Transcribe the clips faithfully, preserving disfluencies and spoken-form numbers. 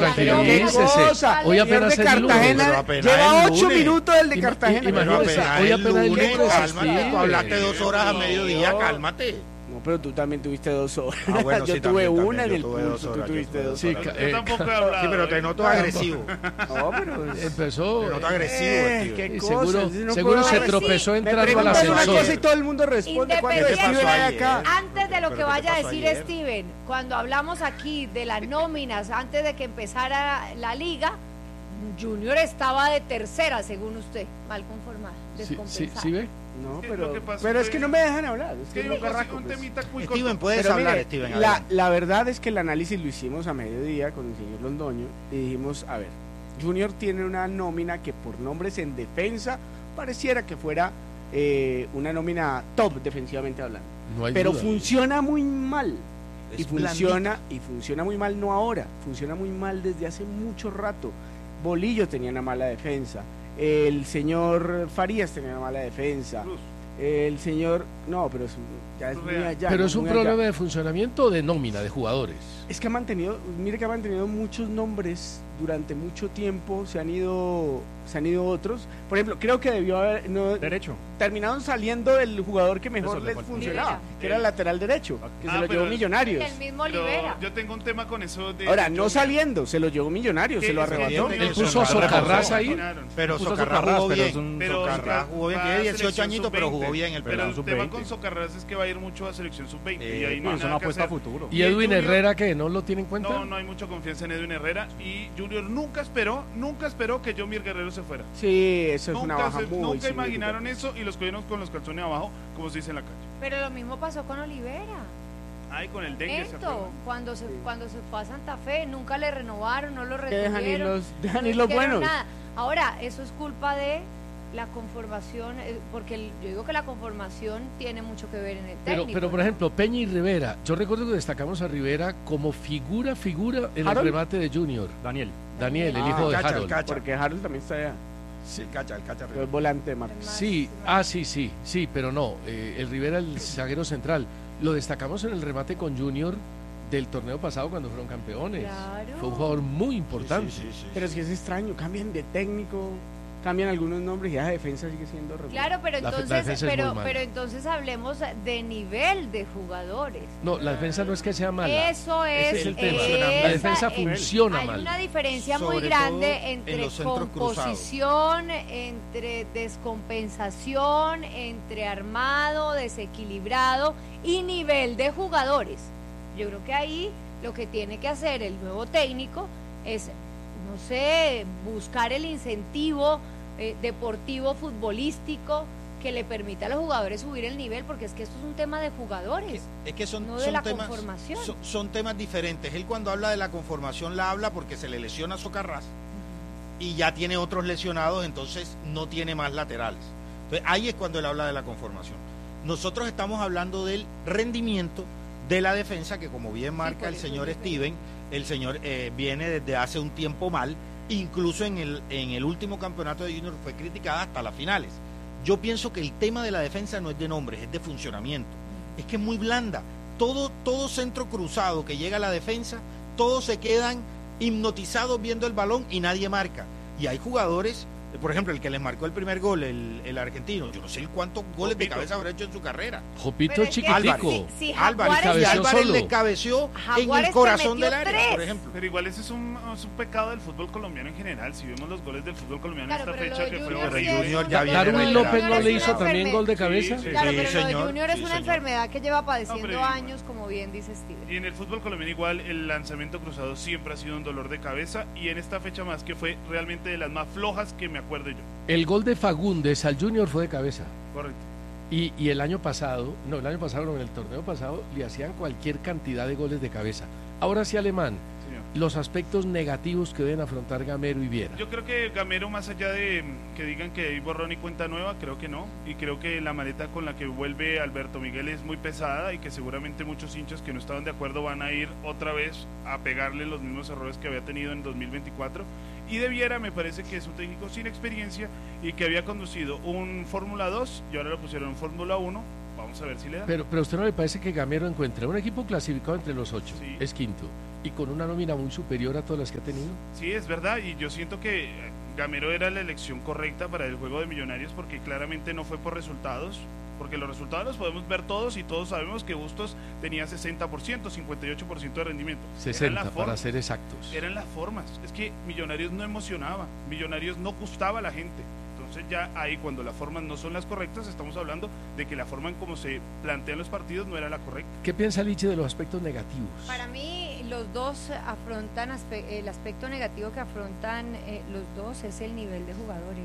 tranquilícese. Hoy apenas de Cartagena lleva ocho minutos el de Cartagena. Imagínese, hoy apenas el lunes. Cálmate, tú hablaste dos horas a mediodía, cálmate. No, pero tú también tuviste dos horas. Ah, bueno, yo sí, tuve también, una también, en el yo tuve pulso, dos tú horas, tuviste yo dos tuve horas. dos Sí, eh, Yo tampoco he hablado. Sí, pero te noto agresivo. No, pero... Empezó. Te noto agresivo, Eh, tío. qué Y cosas, seguro, si no seguro puedo se hablar. tropezó Me entrando al preguntas una ascensor. cosa y todo el mundo responde cuando ¿Qué te Steven pasó hay ayer? acá. Antes de lo ¿Pero que qué vaya a pasó decir ayer? Steven, cuando hablamos aquí de las nóminas, antes de que empezara la liga, Junior estaba de tercera, según usted, mal conformada, Sí, sí, descompensada. ¿sí ve? No, ¿Qué es pero, lo que pasó? pero es Fue- que no me dejan hablar. Es que Que no yo carraco, un pues. temita muy Steven, corto. puedes Pero hablar, mire, Steven. la, adelante. la verdad es que el análisis lo hicimos a mediodía con el señor Londoño y dijimos, a ver, Junior tiene una nómina que por nombres en defensa pareciera que fuera eh, una nómina top defensivamente hablando, No hay pero duda. funciona muy mal. Es Y funciona, y funciona muy mal no ahora, funciona muy mal desde hace mucho rato. Bolillo tenía una mala defensa, el señor Farías tenía una mala defensa, Cruz. el señor, no, pero es, ya es muy allá. Pero no es un muy allá. problema de funcionamiento o de nómina de jugadores. Es que ha mantenido, mire que ha mantenido muchos nombres durante mucho tiempo, se han ido, se han ido otros. Por ejemplo, creo que debió haber, no, Derecho. terminaron saliendo el jugador que mejor Eso le les faltó. funcionaba, Libera. que era el lateral derecho, que Ah, se lo pero llevó el- Millonarios. El mismo Pero Libera. yo tengo un tema con eso de... Ahora, de no Junior. saliendo, se lo llevó Millonarios, se lo Que- que arrebató. tiene- Él puso a Socarrás ahí. Pero Puso Socarrás Socarrás, jugó pero bien. es un Pero Socarrás jugó bien, va tiene a dieciocho selección añitos, pero jugó sub veinte. bien el Pero pelado. el sub tema veinte. con Socarrás es que va a ir mucho a selección sub veinte Eh, y ahí no No, hay es nada una que apuesta a hacer. futuro. ¿Y el Edwin Junior- Herrera qué? ¿No lo tiene en cuenta? No, no hay mucha confianza en Edwin Herrera y Junior nunca esperó, nunca esperó que Jomir Guerrero se fuera. Sí, eso es una Nunca, baja se- muy nunca imaginaron significativa. eso y los cogieron con los calzones abajo, como se dice en la calle. Pero lo mismo pasó con Olivera. Ay, con el dengue se Esto, acuerdan. cuando se cuando se fue a Santa Fe, nunca le renovaron, no lo Que dejan ir retuvieron. los, dejan no ir los hicieron buenos. nada. Ahora, eso es culpa de la conformación, eh, porque el- yo digo que la conformación tiene mucho que ver en el Pero, técnico. pero por ejemplo, Peña y Rivera. Yo recuerdo que destacamos a Rivera como figura, figura en ¿Harold? el remate de Junior. Daniel. Daniel, el Ah, hijo de Cacha, el Harold. Cacha. Porque Harold también está allá, Sí, el cacha, el cacha. que es volante de marca. Más- Sí, más- ah, sí, sí, sí, pero no. eh, el Rivera, el zaguero central. Lo destacamos en el remate con Junior del torneo pasado cuando fueron campeones. Claro. Fue un jugador muy importante. Sí, sí, sí, sí. Pero es que es extraño, cambian de técnico, cambian algunos nombres y la defensa sigue siendo regular. Claro, pero La fe- la entonces, defensa es muy pero, mala. pero entonces hablemos de nivel de jugadores. No, la defensa no es que sea mala. Eso es, Ese es el tema. esa La defensa es- funciona hay mal. una diferencia Sobre muy grande todo en entre los centros composición, entre descompensación, entre armado, desequilibrado y nivel de jugadores. Yo creo que ahí lo que tiene que hacer el nuevo técnico es, no sé, buscar el incentivo eh, deportivo, futbolístico, que le permita a los jugadores subir el nivel, porque es que esto es un tema de jugadores. Es que son, no de son la temas, conformación. son, son temas diferentes. Él cuando habla de la conformación la habla porque se le lesiona a Socarrás y ya tiene otros lesionados, entonces no tiene más laterales. Entonces ahí es cuando él habla de la conformación. Nosotros estamos hablando del rendimiento de la defensa, que como bien marca por el eso señor yo Steven, el señor eh, viene desde hace un tiempo mal, incluso en el, en el último campeonato de Junior fue criticada hasta las finales. Yo pienso que el tema de la defensa no es de nombres, es de funcionamiento. Es que es muy blanda. Todo, todo centro cruzado que llega a la defensa, todos se quedan hipnotizados viendo el balón y nadie marca. Y hay jugadores, por ejemplo, el que les marcó el primer gol, el, el argentino, yo no sé cuántos goles de Jopito. cabeza habrá hecho en su carrera. Jopito Pero es es que- chiquitico. Si- si Álvarez, Jaguares- y cabeció Álvarez solo. le cabeció en Jaguares el te corazón metió del área, tres. por ejemplo. Pero igual ese es un, es un pecado del fútbol colombiano en general. Si vemos los goles del fútbol colombiano Claro, en esta pero lo fecha, de que fue Junior horrible. sí es Junior un- ya lo de viene Darwin relegado. López no Junior le es hizo una también gol de Sí, cabeza. sí. Claro, Sí, pero lo de señor, Junior es sí, una señor. enfermedad que lleva padeciendo No, pero igual. años, como bien dice Steven. Y en el fútbol colombiano igual el lanzamiento cruzado siempre ha sido un dolor de cabeza y en esta fecha más que fue realmente de las más flojas que me acuerdo yo. El gol de Fagundes al Junior fue de cabeza. Correcto. Y, y el año pasado, no, el año pasado, no, en el torneo pasado, le hacían cualquier cantidad de goles de cabeza. Ahora sí, Alemán, Señor. los aspectos negativos que deben afrontar Gamero y Viera. Yo creo que Gamero, más allá de mm, que digan que hay borrón y cuenta nueva, creo que no. Y creo que la maleta con la que vuelve Alberto Miguel es muy pesada y que seguramente muchos hinchas que no estaban de acuerdo van a ir otra vez a pegarle los mismos errores que había tenido en dos mil veinticuatro. Y de Viera me parece que es un técnico sin experiencia y que había conducido un Fórmula dos y ahora lo pusieron en Fórmula uno. Vamos a ver si le da. Pero, pero a usted no le parece que Gamero encuentra un equipo clasificado entre los ocho, Sí. es quinto, Y con una nómina muy superior a todas las que ha tenido. Sí, es verdad, y yo siento que Gamero era la elección correcta para el juego de Millonarios porque claramente no fue por resultados, porque los resultados los podemos ver todos y todos sabemos que Bustos tenía sesenta por ciento, cincuenta y ocho por ciento de rendimiento. sesenta para ser exactos. Eran las formas, es que Millonarios no emocionaba, Millonarios no gustaba a la gente. Entonces ya ahí cuando las formas no son las correctas, estamos hablando de que la forma en cómo se plantean los partidos no era la correcta. ¿Qué piensa Liche de los aspectos negativos? Para mí los dos afrontan, aspe el aspecto negativo que afrontan eh, los dos es el nivel de jugadores,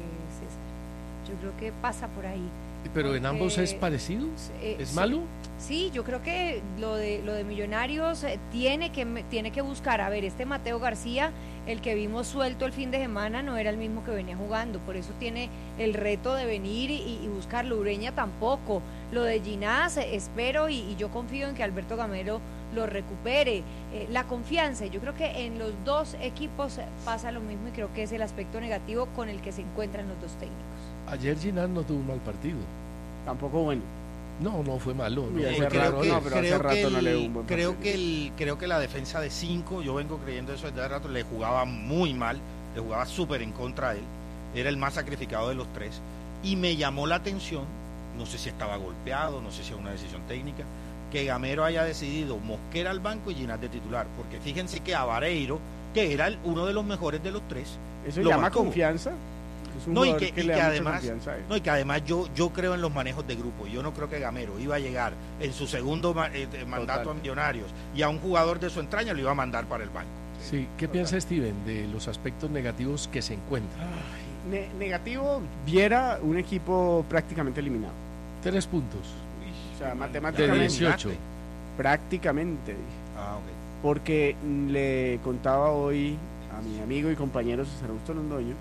César. Yo creo que pasa por ahí. ¿Pero porque, en ambos es parecido? Eh, ¿Es sí, malo? Sí, yo creo que lo de lo de Millonarios eh, tiene que tiene que buscar, a ver, este Mateo García, el que vimos suelto el fin de semana no era el mismo que venía jugando, por eso tiene el reto de venir y, y buscarlo. Ureña tampoco. Lo de Ginás, eh, espero y, y yo confío en que Alberto Gamero lo recupere. Eh, la confianza, yo creo que en los dos equipos pasa lo mismo y creo que es el aspecto negativo con el que se encuentran los dos técnicos. Ayer Ginás no tuvo un mal partido. Tampoco bueno. No, no fue malo. No, Y fue hace creo rato que, no, pero hace creo rato que no el- le dio un buen creo partido. que el creo que la defensa de cinco, yo vengo creyendo eso desde hace rato, le jugaba muy mal, le jugaba súper en contra de él, era el más sacrificado de los tres, y me llamó la atención, no sé si estaba golpeado, no sé si es una decisión técnica, que Gamero haya decidido Mosquera al banco y Ginás de titular, porque fíjense que a Vareiro, que era el- uno de los mejores de los tres, ¿Eso lo llama mantuvo. confianza? Es un No, y jugador que, y le que da mucha además, confianza a él. no, y que además yo, yo creo en los manejos de grupo. Yo no creo que Gamero iba a llegar en su segundo ma- eh, eh, mandato Total. a Millonarios y a un jugador de su entraña lo iba a mandar para el banco. Sí, ¿qué piensa Steven de los aspectos negativos que se encuentran? Ne- negativo, Viera un equipo prácticamente eliminado. Tres puntos. O sea, De matemáticamente. dieciocho. Prácticamente, dije. Ah, ok. Porque le contaba hoy a mi amigo y compañero César Augusto Londoño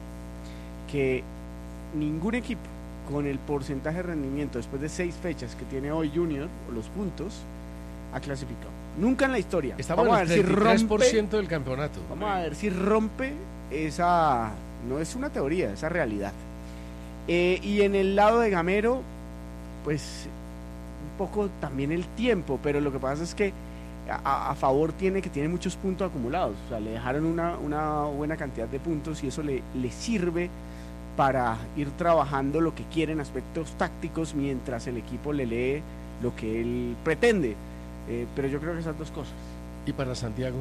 que ningún equipo con el porcentaje de rendimiento después de seis fechas que tiene hoy Junior, o los puntos, ha clasificado. Nunca en la historia. Estamos Vamos a en ver el si treinta y tres por rompe, ciento del campeonato. vamos a ver si rompe esa, no es una teoría, esa realidad. Eh, y en el lado de Gamero, pues un poco también el tiempo, pero lo que pasa es que a, a favor tiene que tiene muchos puntos acumulados, o sea, le dejaron una, una buena cantidad de puntos y eso le, le sirve para ir trabajando lo que quiere en aspectos tácticos mientras el equipo le lee lo que él pretende. Eh, pero yo creo que esas dos cosas. ¿Y para Santiago?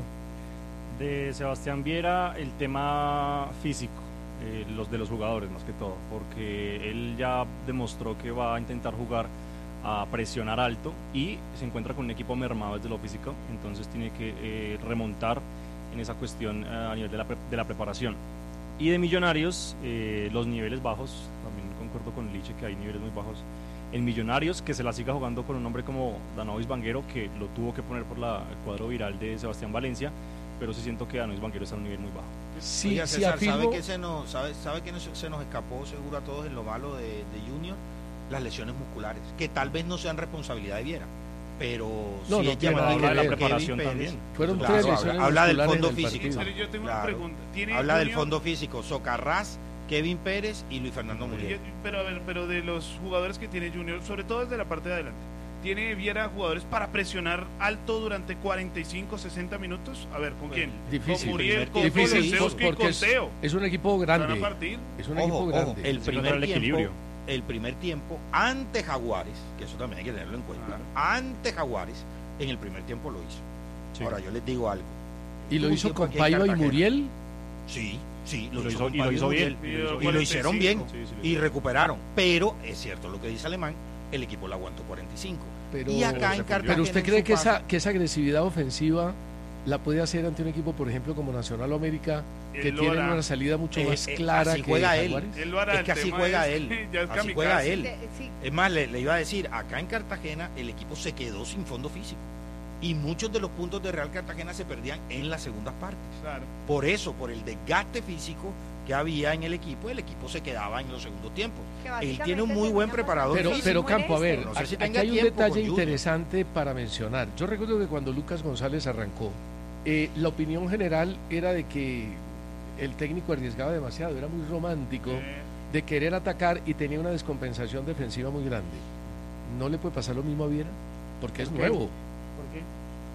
De Sebastián Viera, el tema físico, eh, los de los jugadores más que todo, porque él ya demostró que va a intentar jugar a presionar alto y se encuentra con un equipo mermado desde lo físico, entonces tiene que eh, remontar en esa cuestión eh, a nivel de la, pre- de la preparación. Y de Millonarios, eh, los niveles bajos, también concuerdo con Liche que hay niveles muy bajos en Millonarios, que se la siga jugando con un hombre como Danovis Vanguero, que lo tuvo que poner por la, el cuadro viral de Sebastián Valencia, pero sí siento que Danovis Vanguero está a un nivel muy bajo. Sí, Oiga, sí César, afirmo. ¿sabe que se nos, sabe, sabe que nos- se nos escapó seguro a todos en lo malo de, de Junior? Las lesiones musculares, que tal vez no sean responsabilidad de Viera, pero No, sí no es tiene llamativo nada de la que preparación Kevin también. Fueron Claro, tres habla- lesiones habla del musculares fondo en el físico. partido. Pero yo tengo una Claro. pregunta. ¿Tiene habla del Junior- fondo físico, Socarrás, Kevin Pérez y Luis Fernando Yo- Muriel. pero a ver, pero de los jugadores que tiene Junior, sobre todo desde la parte de adelante, ¿tiene Viera jugadores para presionar alto durante cuarenta y cinco, sesenta minutos? A ver, ¿con quién? Difícil. Con Muriel, con Primer tiempo Difícil, lo hizo, Kulusevski y porque con es, Teo. es un equipo ¿Van a grande. partir? Es un Ojo, equipo ojo, grande. el Se primer encuentra el tiempo, equilibrio. el primer tiempo ante Jaguares, que eso también hay que tenerlo en cuenta, ante Jaguares, en el primer tiempo lo hizo. Sí. Ahora yo les digo algo. Y lo Tuvo hizo tiempo con aquí en Paiva y Cartagena. Muriel. Sí, sí, Y lo hizo- con y lo Pablo hizo bien. Muriel. Y lo Y lo hicieron bien. Sí, sí, lo Y hizo. recuperaron. Pero es cierto lo que dice Alemán, el equipo lo aguantó cuarenta y cinco. Pero, y acá en se Cartagena. pero usted en cree su que casa- esa, que esa agresividad ofensiva la puede hacer ante un equipo, por ejemplo, como Nacional o América, que Él lo tiene hará. una salida mucho Eh, más eh, clara así que juega él. Jaguares? Él lo hará. Es el que así tema juega es él. que ya es Así kamikaze. juega él. De- sí, Es más, le, le iba a decir, acá en Cartagena el equipo se quedó sin fondo físico. Y muchos de los puntos de Real Cartagena se perdían en las segundas partes. Claro. Por eso, por el desgaste físico que había en el equipo, el equipo se quedaba en los segundos tiempos. que Él básicamente tiene un muy buen terminamos preparador Pero, físico. pero muere Campo, a este. ver, No sé aquí, si aquí tenga hay un tiempo con detalle Junior. interesante para mencionar. Yo recuerdo que cuando Lucas González arrancó, eh, la opinión general era de que el técnico arriesgaba demasiado, era muy romántico Eh, de querer atacar y tenía una descompensación defensiva muy grande. ¿No le puede pasar lo mismo a Viera? Porque es ¿Por qué? nuevo. ¿Por qué?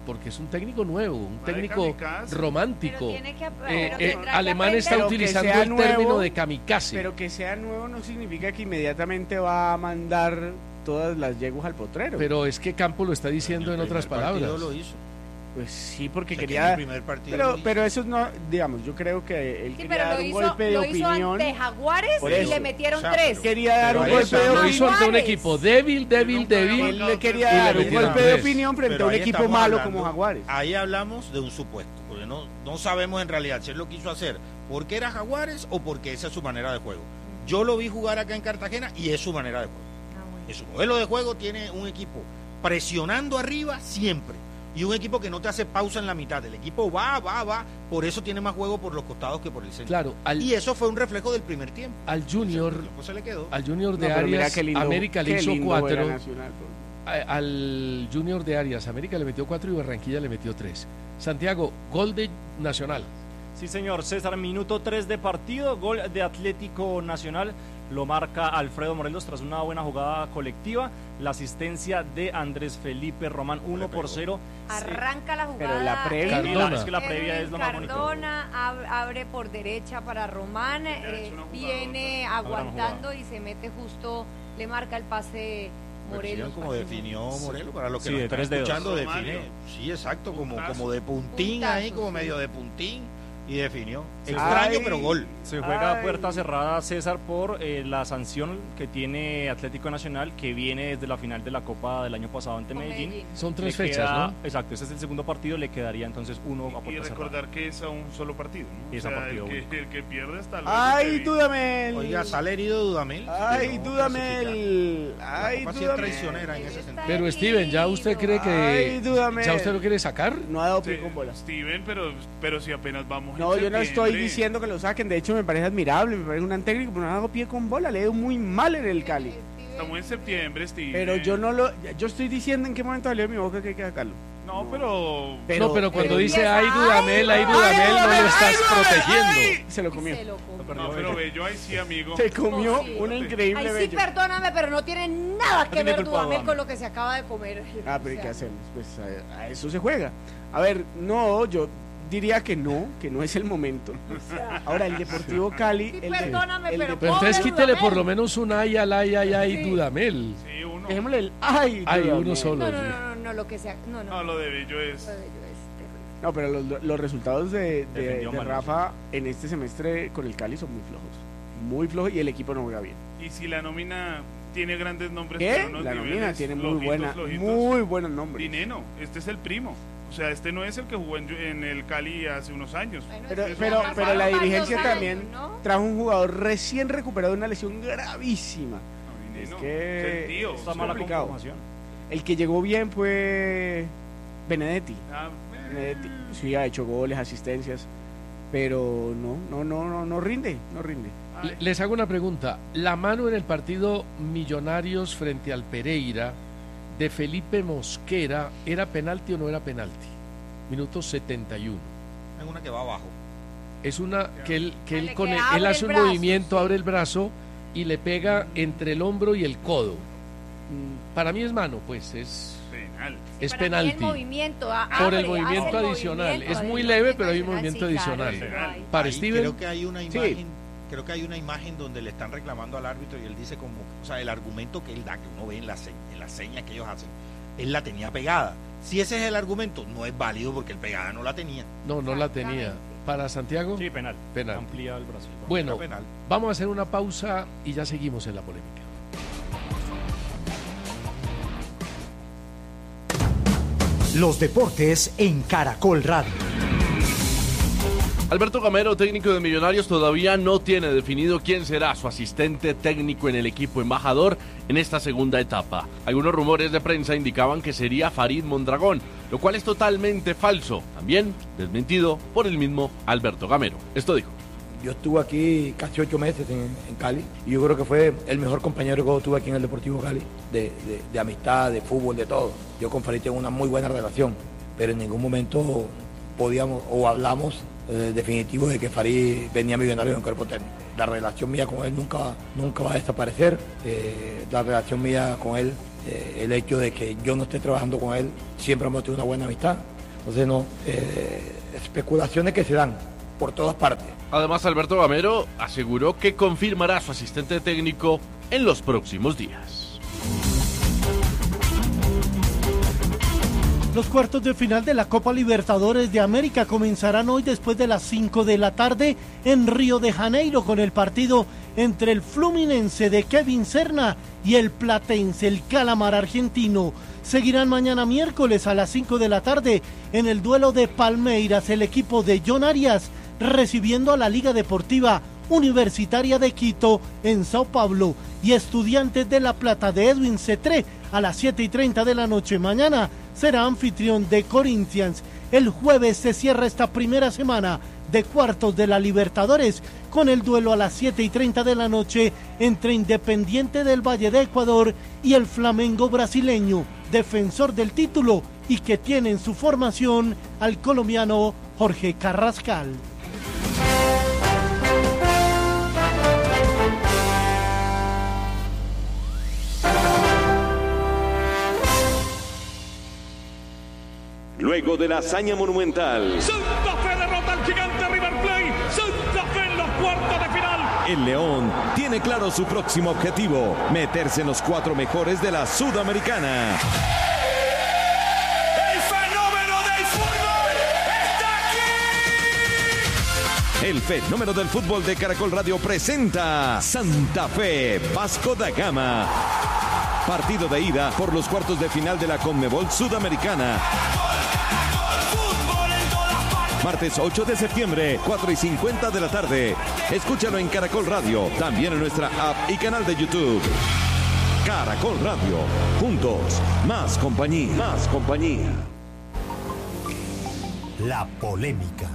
porque es un técnico nuevo, un Va de técnico kamikaze. romántico. Pero tiene que- Eh, pero eh, tendrá que Alemán está aprender. utilizando sea el nuevo, término de kamikaze. Pero que sea nuevo no significa que inmediatamente va a mandar todas las yeguas al potrero. Pero es que Campo lo está diciendo en el otras primer partido palabras. Lo hizo. Pues sí, porque O sea, que quería... en el primer partido lo Pero, hizo. pero eso no, digamos, yo creo que él Sí, quería pero dar lo un hizo, golpe de lo hizo opinión. ante Jaguares Por y eso. le metieron O sea, tres. pero- Quería dar Pero un eso, golpe de Lo Jaguares. hizo ante un opinión. equipo débil, débil, nunca había débil. Él le quería Y le dar un metieron golpe de tres. opinión frente Pero a un ahí equipo estamos malo hablando- como Jaguares. Ahí hablamos de un supuesto, porque no, no sabemos en realidad si él lo quiso hacer porque era Jaguares o porque esa es su manera de juego. Yo lo vi jugar acá en Cartagena y es su manera de juego. Ah, bueno. En su modelo de juego tiene un equipo presionando arriba siempre y un equipo que no te hace pausa en la mitad. El equipo va, va, va, por eso tiene más juego por los costados que por el centro. Claro, al, Y eso fue un reflejo del primer tiempo. al Junior, Después se le quedó. al Junior No, de pero mira Arias, qué lindo- América le qué hizo lindo era cuatro. Nacional, por- A- Al Junior de Arias, América le metió cuatro y Barranquilla le metió tres. Santiago, gol de Nacional. Sí, señor. César, minuto tres de partido, gol de Atlético Nacional. Lo marca Alfredo Morelos tras una buena jugada colectiva. La asistencia de Andrés Felipe Román, uno por cero. Arranca la jugada. Pero la previa- Edwin- Cardona. Es que la previa Edwin es lo más bonito. Cardona ab- abre por derecha para Román, Ya eh, es una jugadora. viene gran aguantando y se mete justo, le marca el pase Morelos. Versión como para que- definió Morelos, para los que Sí, nos de están tres dedos. escuchando, Romario. define. Sí, exacto, como, Puntazo. como de puntín Puntazo, ahí, como sí. medio de puntín, y definió. Sí. Extraño, Ay. pero gol. Se juega a Ay. puerta cerrada, César, por eh, la sanción que tiene Atlético Nacional, que viene desde la final de la Copa del año pasado ante Con Medellín. Medellín. Son tres Le fechas, queda- ¿no? Exacto, este es el segundo partido, le quedaría entonces uno a Y puerta cerrada. recordar que es a un solo partido, ¿no? Es o a sea, partido el, único. que, el que pierde hasta luego. ¡Ay, que- Dudamel! Oiga, sale herido Dudamel. ¡Ay, que no Dudamel! La ¡Ay, Copa sí es Dudamel! traicionera en ese sentido. Pero Steven, ¿ya usted cree ¡Ay, que Dudamel! ya usted lo quiere sacar? No ha dado Sí, pie con bola. Steven, pero, pero si apenas vamos en No, yo no estoy septiembre. diciendo que lo saquen. De hecho, me parece admirable, me parece un gran técnico, pero no ha dado pie con bola. Le ha ido muy mal en el Cali. Estamos en septiembre, Steven. Pero yo no lo... Yo estoy diciendo en qué momento salió de mi boca que hay que sacarlo. No, pero... no, pero cuando pero dice empieza, ay Dudamel, ay ay, Dudamel, no ay, lo estás ay, protegiendo. ay. Se lo comió. Se lo comió. No, pero Bello, ahí sí, amigo. Se comió Oh, sí. una increíble Ay, sí, bello. perdóname, pero no tiene nada que tiene ver culpa Dudamel Dudamel. con lo que se acaba de comer. Ah, pero O ¿y qué sea, hacemos? Pues a, a eso se juega. A ver, no, yo diría que no, que no es el momento. Ahora, el Deportivo Cali... Sí, el, perdóname, el pero Dep- Pero entonces Pobre quítele Dudamel. por lo menos un ay, al ay, ay, ay, Sí. Dudamel. Sí, uno. Dejémosle el... ¡Ay! Ay, Dudamel. uno solo. No, no, no, no, no, lo que sea. No, no. No, lo de Bello es... Lo de ello es terrible. No, pero los, los resultados de, de- Defendió de mal. Rafa en este semestre con el Cali son muy flojos. Muy flojos y el equipo no juega bien. Y si la nómina tiene grandes nombres, ¿Qué? pero unos La nómina niveles tiene muy flojitos, buena, flojitos. muy buenos nombres. Dineno, este es el primo. O sea, este no es el que jugó en, en el Cali hace unos años. Bueno, Pero, eso pero, ya pero pasaron la varios dirigencia años, también ¿no? trajo un jugador recién recuperado de una lesión gravísima. No, Dineno, Es que- es el tío. Está es mala complicado. conformación. El que llegó bien fue Benedetti. Ah, eh, Benedetti sí ha hecho goles, asistencias, pero no, no, no, no, no rinde, no rinde. ay, Le- Les hago una pregunta. La mano en el partido Millonarios frente al Pereira de Felipe Mosquera, ¿era penalti o no era penalti? Minuto setenta y uno. Es una que va abajo. Es una que él, que él, Vale, con que el- abre él hace el un brazo, movimiento, sí. abre el brazo y le pega entre el hombro y el codo. Mm, Para mí es mano, pues es, penal. es Para mí penalti. el movimiento, a- Por el abre, movimiento hace el adicional. movimiento Es muy adicional, leve, pero hay un movimiento sí, claro, adicional. sí, Penal. hay. Para Ahí Steven, creo que hay una Sí. imagen, creo que hay una imagen donde le están reclamando al árbitro y él dice como, o sea, el argumento que él da, que uno ve en las en las señas que ellos hacen, él la tenía pegada. Si ese es el argumento, no es válido porque el pegada no la tenía. no, no la tenía. Exactamente. Para Santiago, Sí, penal. Penal. Amplía el brazo. bueno, Era penal. vamos a hacer una pausa y ya seguimos en la polémica. Los deportes en Caracol Radio. Alberto Gamero, técnico de Millonarios, todavía no tiene definido quién será su asistente técnico en el equipo embajador en esta segunda etapa. Algunos rumores de prensa indicaban que sería Farid Mondragón, lo cual es totalmente falso, también desmentido por el mismo Alberto Gamero. Esto dijo. Yo estuve aquí casi ocho meses en, en Cali y yo creo que fue el mejor compañero que yo tuve aquí en el Deportivo Cali, de, de, de amistad, de fútbol, de todo. Yo con Farid tengo una muy buena relación, pero en ningún momento podíamos o hablamos eh, definitivo de que Farid venía a Millonarios en cuerpo técnico. La relación mía con él nunca, nunca va a desaparecer. Eh, la relación mía con él, eh, el hecho de que yo no esté trabajando con él, siempre hemos tenido una buena amistad. Entonces no, eh, especulaciones que se dan por todas partes. Además, Alberto Gamero aseguró que confirmará a su asistente técnico en los próximos días. Los cuartos de final de la Copa Libertadores de América comenzarán hoy después de las cinco de la tarde en Río de Janeiro con el partido entre el Fluminense de Kevin Serna y el Platense, el Calamar argentino. Seguirán mañana miércoles a las cinco de la tarde en el duelo de Palmeiras, el equipo de John Arias recibiendo a la Liga Deportiva Universitaria de Quito en Sao Paulo, y Estudiantes de La Plata de Edwin Cetré a las siete y treinta de la noche. Mañana será anfitrión de Corinthians. El jueves se cierra esta primera semana de cuartos de la Libertadores con el duelo a las siete y treinta de la noche entre Independiente del Valle de Ecuador y el Flamengo brasileño, defensor del título y que tiene en su formación al colombiano Jorge Carrascal. Luego de la hazaña monumental, Santa Fe derrota al gigante River Plate. Santa Fe en los cuartos de final. el León tiene claro su próximo objetivo: meterse en los cuatro mejores de la Sudamericana. El fenómeno del fútbol está aquí. El fenómeno del fútbol de Caracol Radio presenta Santa Fe Vasco da Gama. Partido de ida por los cuartos de final de la Conmebol Sudamericana. Martes ocho de septiembre, cuatro y cincuenta de la tarde. Escúchalo en Caracol Radio, también en nuestra app y canal de YouTube. Caracol Radio, juntos, más compañía, más compañía. La polémica.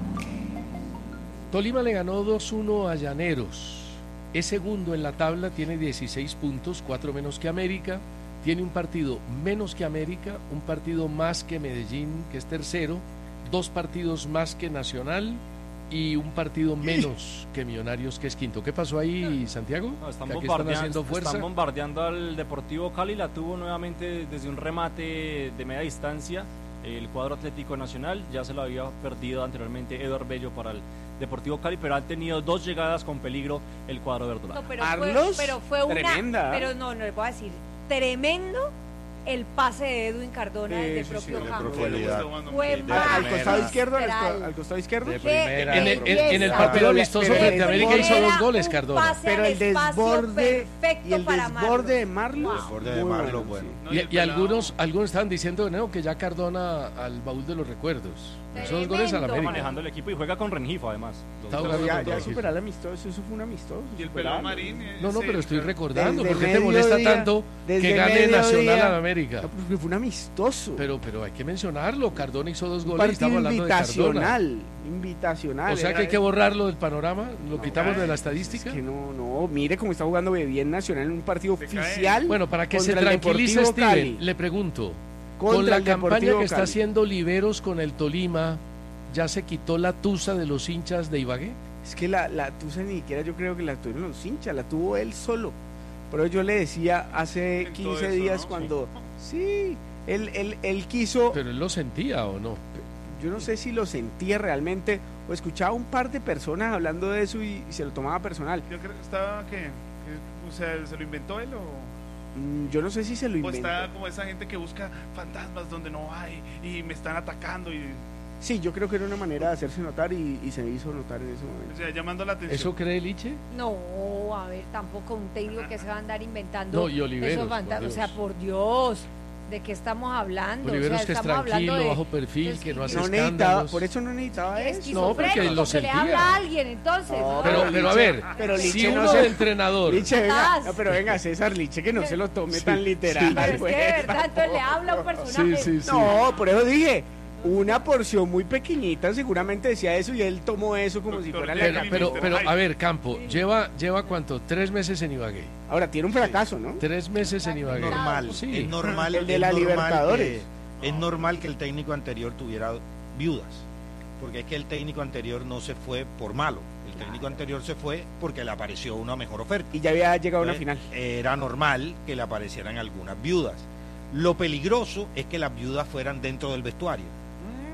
Tolima le ganó dos uno a Llaneros. Es segundo en la tabla, tiene dieciséis puntos, cuatro menos que América. Tiene un partido menos que América, un partido más que Medellín, que es tercero, dos partidos más que Nacional y un partido menos que Millonarios, que es quinto. ¿Qué pasó ahí, Santiago? No, están, ¿Que aquí bombardeando, están haciendo fuerza? están bombardeando al Deportivo Cali, la tuvo nuevamente desde un remate de media distancia el cuadro Atlético Nacional, ya se lo había perdido anteriormente Eduard Bello para el Deportivo Cali, pero han tenido dos llegadas con peligro el cuadro verdolaga. No, pero Carlos, fue, pero fue una, tremenda. pero no, no le puedo decir, tremendo el pase de Edwin Cardona Sí, desde el sí, propio sí, de campo. profundidad. Fue Al, al costado izquierdo, al, magistral. al costado izquierdo. De Qué primera. En el, en- en el belleza. partido Pero- amistoso pero- frente a América hizo Era dos goles, un Cardona. pase Pero al el espacio desborde perfecto y el para desborde de Marlos. Marlos. Wow. Desborde de muy Marlos, bueno, bueno. sí. No, Y, el y pelado- algunos algunos estaban diciendo no, que ya Cardona al baúl de los recuerdos. Hizo dos goles a la Tremendo. Está América. manejando el equipo y juega con Rengifo además. Está Los- jugando Ya, con ya Rengifo. superar el amistoso, eso fue un amistoso. Y el superarlo. pelado Marín. eh, No, no, ese- pero estoy recordando. Desde ¿Por qué te molesta mediodía- tanto que desde gane mediodía- Nacional a la América? No, porque fue un amistoso. Pero, pero hay que mencionarlo. Cardona hizo dos un goles y partido estamos hablando de Cardona. invitacional. Invitacional. O sea Era- que hay que borrarlo del panorama. Lo No, quitamos de la Es estadística. que no, no, mire cómo está jugando bien Nacional en un partido Se cae. oficial. Bueno, para que se contra el tranquilice Deportivo Steven, Cali. le pregunto. Contra Con la el campaña Deportivo que está Cali. haciendo Liberos con el Tolima, ¿ya se quitó la tusa de los hinchas de Ibagué? Es que la, la tusa ni siquiera yo creo que la tuvieron los hinchas, la tuvo él solo. Pero yo le decía hace En todo quince eso, días ¿no? cuando... Sí, él, él, él quiso... Pero él lo sentía o no. Yo no sé si lo sentía realmente o escuchaba un par de personas hablando de eso y, y se lo tomaba personal. Yo creo que estaba que, que, o sea, ¿se lo inventó él o, Mm, Yo no sé si se lo o inventó. está como esa gente que busca fantasmas donde no hay y me están atacando y, Sí, yo creo que era una manera de hacerse notar y, y se hizo notar en ese o momento. sea, llamando la atención? ¿Eso cree Liche? No, a ver, tampoco un técnico que se va a andar inventando No, y Oliveros, esos fantasmas. por O sea, Dios. por Dios, ¿de qué estamos hablando? Oliveros, o sea, que es estamos hablando tranquilo, de bajo perfil, que no hace No necesitaba, escándalos. por eso no necesitaba eso. No, porque esquizofrénico, lo que le sentía. habla a alguien, entonces. No, Pero, Pero pero a Liche- ver, pero si Liche no uno se- de entrenador... Liche, venga, Estás. no, pero venga, César Liche, que no se lo tome tan literal. Pero es que pues, de verdad, entonces le habla a un personaje. Sí, sí, sí. No, por eso dije, una porción muy pequeñita seguramente decía eso y él tomó eso como si Doctor, fuera Pero, la Ay, pero, mister pero, Hyde. a ver, Campo, lleva, lleva ¿cuánto? Tres meses en Ibagué. Ahora tiene un fracaso, ¿no? Tres meses en Ibagué. normal, Sí. es normal, El de es la normal Libertadores. que- es normal que el técnico anterior tuviera viudas, porque es que el técnico anterior no se fue por malo, el técnico anterior se fue porque le apareció una mejor oferta. Y ya había llegado a una Entonces, final. Era normal que le aparecieran algunas viudas. Lo peligroso es que las viudas fueran dentro del vestuario.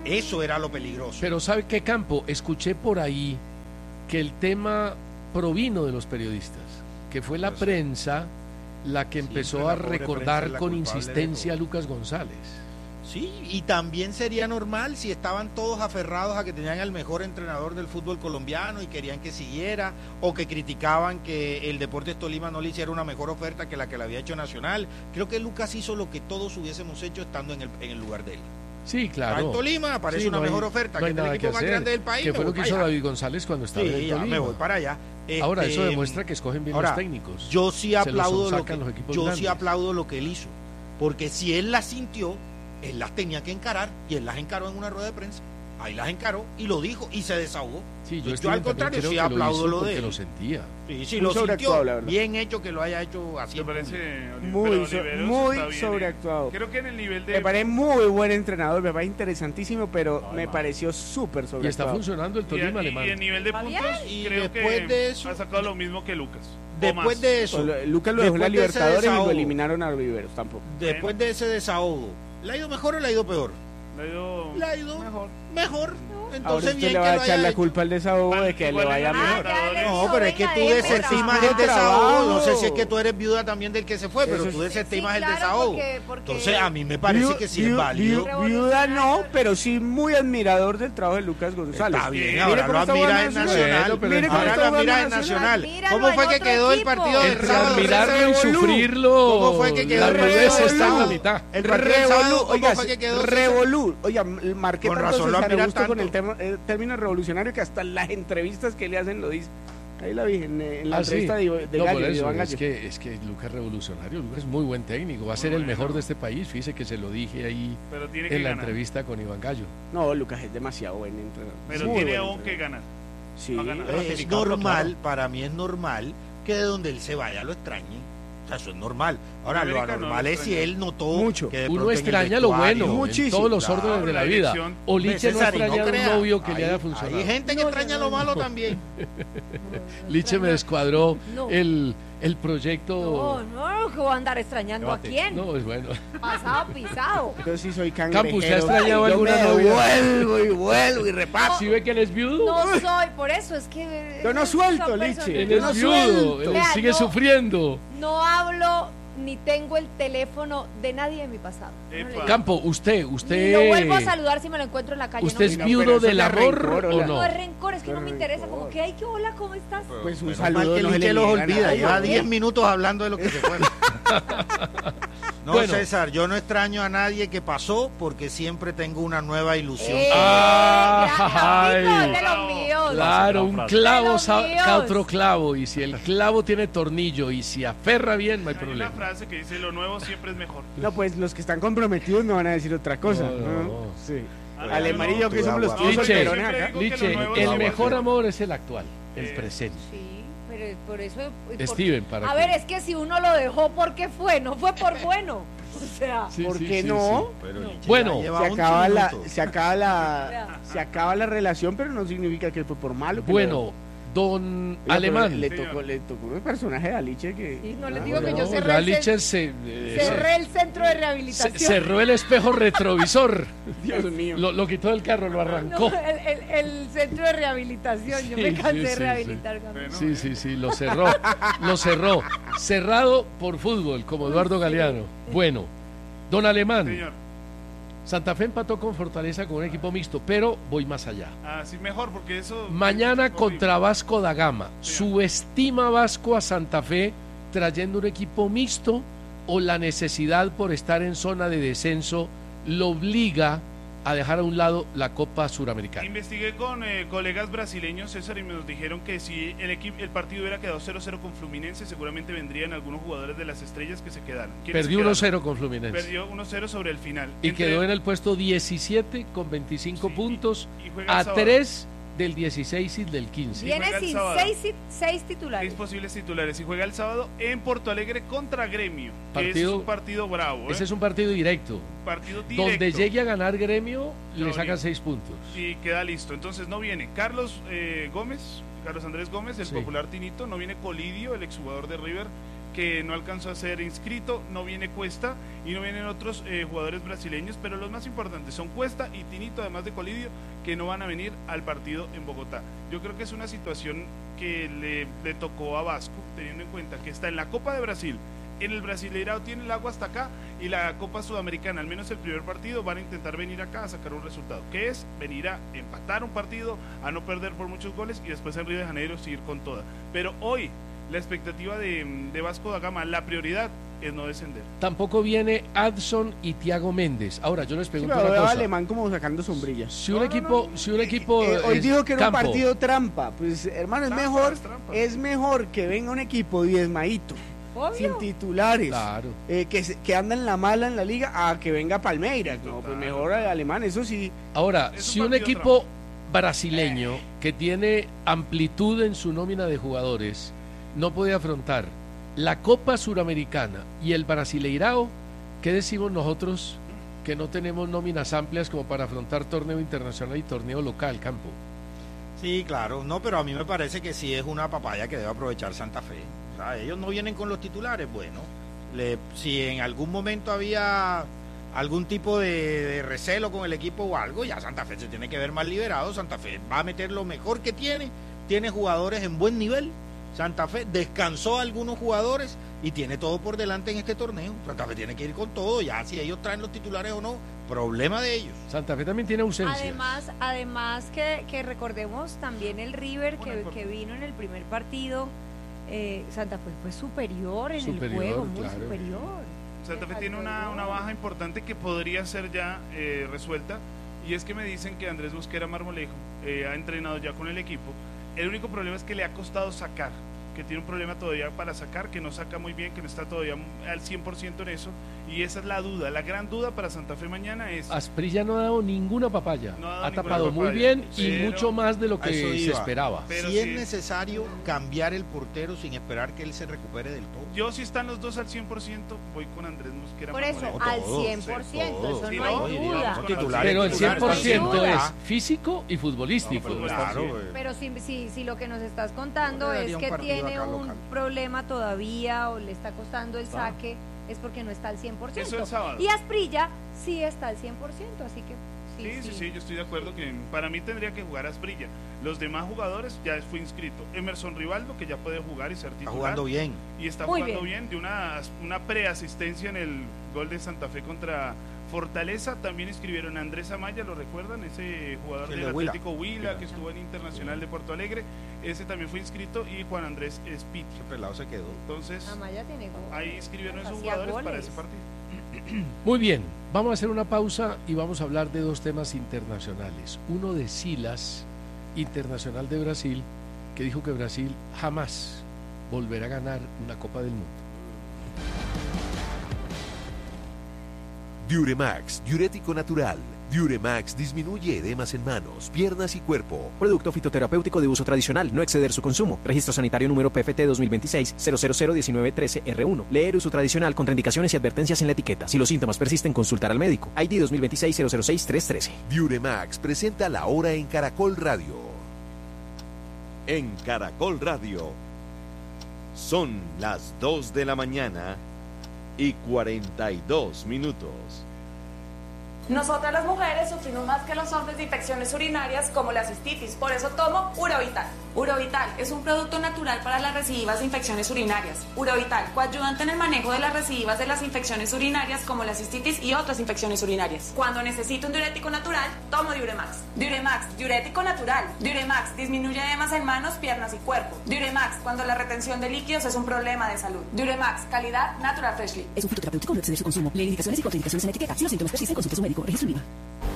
Eso era lo peligroso. Pero ¿sabe qué, Campo? Escuché por ahí que el tema provino de los periodistas, que fue la prensa la que empezó a recordar con insistencia a Lucas González. Sí, y también sería normal si estaban todos aferrados a que tenían al mejor entrenador del fútbol colombiano y querían que siguiera, o que criticaban que el Deportes Tolima no le hiciera una mejor oferta que la que le había hecho Nacional. Creo que Lucas hizo lo que todos hubiésemos hecho estando en el, en el lugar de él. Sí, claro. En Tolima aparece sí, una no mejor hay, oferta, no que es el equipo más grande del país. Que fue lo que hizo allá. David González cuando estaba sí, en ya Tolima. me voy para allá. Ahora, Este, eso demuestra que escogen bien ahora, los técnicos. Yo sí aplaudo lo que, los equipos yo grandes. sí aplaudo lo que él hizo, porque si él las sintió, él las tenía que encarar, y él las encaró en una rueda de prensa. Ahí las encaró y lo dijo y se desahogó. Sí, yo, yo al contrario sí aplaudo lo, lo de él. lo sentía. Sí, sí, lo sintió. Bien hecho que lo haya hecho así. Me parece muy, so, muy sobreactuado. Creo que en el nivel de... Me parece muy buen entrenador, me parece interesantísimo, pero no, me pareció súper sobreactuado. Y está funcionando el Tolima y, alemán. Y en nivel de puntos, y creo después que de eso, ha sacado lo mismo que Lucas. Después de eso... Pues, Lucas lo dejó en la Libertadores y lo eliminaron a Riveros tampoco. Después de ese desahogo, ¿le ha ido mejor o le ha ido peor? Le ha ido, le ha ido mejor. mejor. Entonces, ahora usted bien le va que a echar la hecho. culpa al desahogo de que le vaya mejor. No, pero es que tú desestimas el desahogo. No sé si es que tú eres viuda también del que se fue, pero tú desestimas sí, el claro, desahogo. porque, porque Entonces, a mí me parece viu, que sí viu, es válido. Viu, viuda no, pero sí muy admirador del trabajo de Lucas González. Está bien, ahora lo admira en Nacional. Mire cómo ahora lo admira en Nacional. ¿Cómo fue que quedó el partido del sábado? Admirarlo y sufrirlo. ¿Cómo fue que quedó la rudeza está en la mitad? El partido del sábado, ¿cómo fue que quedó? Revolú. Oiga, marqué con tanto razón lo admira tanto con el término revolucionario que hasta las entrevistas que le hacen lo dice. Ahí la vi en, en la ah, entrevista sí. de, de no, Gallo, por eso, de Iván Gallo. Es que, es que Lucas es revolucionario, Lucas es muy buen técnico, va a ser el mejor de este país, fíjese que se lo dije ahí en la ganar. entrevista con Iván Gallo. No, Lucas es demasiado buen entrenador. Pero muy tiene aún que ganar. Sí, ganar. Es normal, claro. Para mí es normal que de donde él se vaya lo extrañe. O sea, eso es normal. Ahora, lo anormal no es si él notó mucho. que de uno extraña lo bueno, muchísimo, en todos los claro, órdenes de la vida. O Liche no extraña a un novio que hay, le haya funcionado. Hay gente que no, extraña no, lo malo no. también. Liche me descuadró no. el, el proyecto. No, no, que voy a andar extrañando Debate. a quién. No, es bueno. Pasado pisado. Yo sí soy cangrejero. Campus, ¿usted ha extrañado Ay, alguna yo me novia? vuelvo y vuelvo y repaso. ¿Sí ve que él es viudo? No soy, por eso es que... Yo no suelto, Liche. Él es no viudo, suelto. él Vea, sigue no, sufriendo. No hablo ni tengo el teléfono de nadie de mi pasado. No Campo, usted, usted... Ni lo vuelvo a saludar si me lo encuentro en la calle. ¿Usted no, es no, viudo del amor rencor, o no? No es rencor, es que no me interesa. Como que, ay, qué hola, ¿cómo estás? Pues un Menos saludo mal que no se Liche le los niega olvida. nada. Lleva diez minutos hablando de lo que se fue. No, bueno. César, yo no extraño a nadie que pasó porque siempre tengo una nueva ilusión. Eh, ah, ay, de los míos. Claro, un clavo saca otro clavo. Y si el clavo tiene tornillo y si aferra bien, no hay, hay problema. Hay una frase que dice, lo nuevo siempre es mejor. No, pues los que están comprometidos no van a decir otra cosa. No, no, no. Sí. Ah, Al amarillo que somos los no, tíos solterones Liche, acá. Liche, el mejor amor es el actual, el presente. Sí. Pero por eso Steven, por, para a que... ver, es que si uno lo dejó, ¿por qué fue? No fue por bueno. O sea, sí, ¿por sí, qué sí, no? Sí. Pero bueno, se acaba la se acaba la se acaba la relación, pero no significa que fue por malo. Bueno, don Oiga, Alemán. Le tocó, le tocó un personaje de Aliche que... Sí, no les ah, digo bueno, que yo cerré, Aliche el, se, eh, cerré el centro de rehabilitación. Se, cerró el espejo retrovisor. Dios mío. Lo, lo quitó del carro, lo arrancó. No, el, el, el centro de rehabilitación. Sí, yo me cansé sí, de rehabilitar. Sí, sí, sí, sí, lo cerró. Lo cerró. Cerrado por fútbol, como Eduardo Galeano. Bueno, don Alemán. Señor. Santa Fe empató con Fortaleza con un equipo mixto, pero voy más allá. Ah, sí, mejor, porque eso... Mañana contra Vasco da Gama. Sí. ¿Subestima Vasco a Santa Fe trayendo un equipo mixto o la necesidad por estar en zona de descenso lo obliga a dejar a un lado la Copa Suramericana? Investigué con eh, colegas brasileños, César, y me nos dijeron que si el equipo, el partido hubiera quedado cero cero con Fluminense, seguramente vendrían algunos jugadores de las estrellas que se quedaron. Perdió uno cero con Fluminense. Perdió uno cero sobre el final. Y Entre... quedó en el puesto diecisiete con veinticinco sí, puntos y, y juega a tres del dieciséis y del quince. Viene sin seis, seis titulares. Seis posibles titulares. Y juega el sábado en Porto Alegre contra Gremio. Partido, que es un partido bravo. ¿eh? Ese es un partido directo. Partido directo. Donde llegue a ganar Gremio, no, le sacan seis puntos. Y queda listo. Entonces no viene Carlos eh, Gómez, Carlos Andrés Gómez, el sí. popular Tinito. No viene Colidio, el exjugador de River, que no alcanzó a ser inscrito, no viene Cuesta y no vienen otros eh, jugadores brasileños, pero los más importantes son Cuesta y Tinito, además de Colidio, que no van a venir al partido en Bogotá. Yo creo que es una situación que le, le tocó a Vasco, teniendo en cuenta que está en la Copa de Brasil, en el Brasileirao tiene el agua hasta acá, y la Copa Sudamericana, al menos el primer partido, van a intentar venir acá a sacar un resultado, que es venir a empatar un partido, a no perder por muchos goles y después en Río de Janeiro seguir con toda. Pero hoy la expectativa de, de Vasco da Gama, la prioridad es no descender. Tampoco viene Adson y Thiago Méndez. Ahora yo les pregunto sí, una cosa. Alemán como sacando sombrillas. Si un no, equipo, no, no. si un equipo eh, eh, hoy dijo que era campo. un partido trampa, pues hermano, es trampa, mejor es, trampa. es mejor que venga un equipo diezmadito, obvio, sin titulares, claro. eh, que que anda en la mala en la liga, a que venga Palmeiras. No, pues mejor Alemán, eso sí. Ahora, es si un un equipo trampa. brasileño que tiene amplitud en su nómina de jugadores no puede afrontar la Copa Suramericana y el Brasileirao, ¿qué decimos nosotros que no tenemos nóminas amplias como para afrontar torneo internacional y torneo local, Campo? Sí, claro, no, pero a mí me parece que sí es una papaya que debe aprovechar Santa Fe. O sea, ellos no vienen con los titulares, bueno, le, si en algún momento había algún tipo de, de recelo con el equipo o algo, ya Santa Fe se tiene que ver más liberado. Santa Fe va a meter lo mejor que tiene, tiene jugadores en buen nivel. Santa Fe descansó a algunos jugadores y tiene todo por delante en este torneo. Santa Fe tiene que ir con todo, ya si ellos traen los titulares o no, problema de ellos. Santa Fe también tiene ausencias. Además, además que, que recordemos también el River que, que vino en el primer partido, eh, Santa Fe fue superior en superior, el juego, muy claro. superior. Santa Fe tiene una, una baja importante que podría ser ya eh, resuelta, y es que me dicen que Andrés Mosquera Marmolejo eh, ha entrenado ya con el equipo. El único problema es que le ha costado sacar, que tiene un problema todavía para sacar, que no saca muy bien, que no está todavía al cien por ciento en eso, y esa es la duda, la gran duda para Santa Fe mañana es... Asprilla no ha dado ninguna papaya, no ha, dado ha ninguna tapado papaya, muy bien pero, y mucho más de lo que se esperaba. Pero si sí es necesario cambiar el portero sin esperar que él se recupere del todo. Yo si están los dos al cien por ciento, voy con Andrés Mosquera. Por eso, Marmolejo. al cien por ciento, sí, eso sí, no no, hay no, duda. no, titulares, Pero el cien por ciento titulares, es físico y futbolístico. No, claro, sí. Pero si, si, si lo que nos estás contando Le es daría un que partido tiene acá un local. problema todavía o le está costando el Ah. saque, es porque no está al cien por ciento. Eso el sábado. Y Asprilla sí está al cien por ciento, así que Sí, sí, sí, yo estoy de acuerdo que para mí tendría que jugar Asprilla. Los demás jugadores ya fue inscrito. Emerson Rivaldo, que ya puede jugar y ser titular. Está jugando bien. Y está Muy jugando bien. bien, de una, una preasistencia en el gol de Santa Fe contra Fortaleza. También inscribieron a Andrés Amaya, ¿lo recuerdan? Ese jugador El del de Huila. Atlético Huila, que estuvo en Internacional de Porto Alegre. Ese también fue inscrito, y Juan Andrés Espiti. Ese pelado se quedó. Entonces, Amaya tiene gol. ahí inscribieron a esos Hacía jugadores para goles. ese partido. Muy bien, vamos a hacer una pausa y vamos a hablar de dos temas internacionales. Uno de Silas, internacional de Brasil, que dijo que Brasil jamás volverá a ganar una Copa del Mundo. Diuremax, diurético natural. Diuremax disminuye edemas en manos, piernas y cuerpo. Producto fitoterapéutico de uso tradicional, no exceder su consumo. Registro sanitario número P F T dos mil veintiséis cero cero cero diecinueve trece R uno. Leer uso tradicional, contraindicaciones y advertencias en la etiqueta. Si los síntomas persisten, consultar al médico. I D dos mil veintiséis cero cero seis tres trece. Diuremax presenta la hora en Caracol Radio. En Caracol Radio son las dos de la mañana y cuarenta y dos minutos. Nosotras las mujeres sufrimos más que los hombres de infecciones urinarias como la cistitis, por eso tomo Urovital. Urovital es un producto natural para las recidivas de infecciones urinarias. Urovital, coadyuvante en el manejo de las recidivas de las infecciones urinarias como la cistitis y otras infecciones urinarias. Cuando necesito un diurético natural, tomo Diuremax. Diuremax, diurético natural. Diuremax disminuye edemas en manos, piernas y cuerpo. Diuremax, cuando la retención de líquidos es un problema de salud. Diuremax, calidad Natural Freshly. Es un fitoterapéutico, no exceder su consumo. Lee indicaciones y contraindicaciones en la etiqueta. Si los síntomas persisten, consulte a su médico. Registro IVA.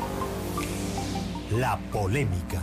La polémica.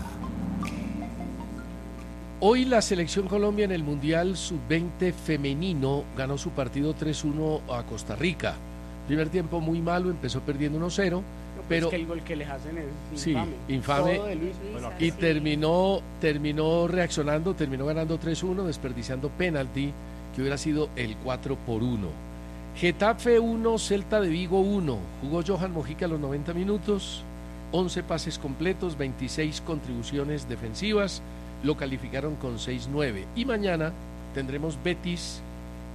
Hoy la selección Colombia en el Mundial sub veinte femenino ganó su partido tres uno a Costa Rica. Primer tiempo muy malo, empezó perdiendo uno cero, pero es que el gol que les hacen es sí, infame. infame, Todo de Luis. y terminó terminó reaccionando, terminó ganando tres uno, desperdiciando penalti que hubiera sido el cuatro por uno. Getafe uno, Celta de Vigo uno. Jugó Johan Mojica a los noventa minutos, once pases completos, veintiséis contribuciones defensivas, lo calificaron con seis nueve. Y mañana tendremos Betis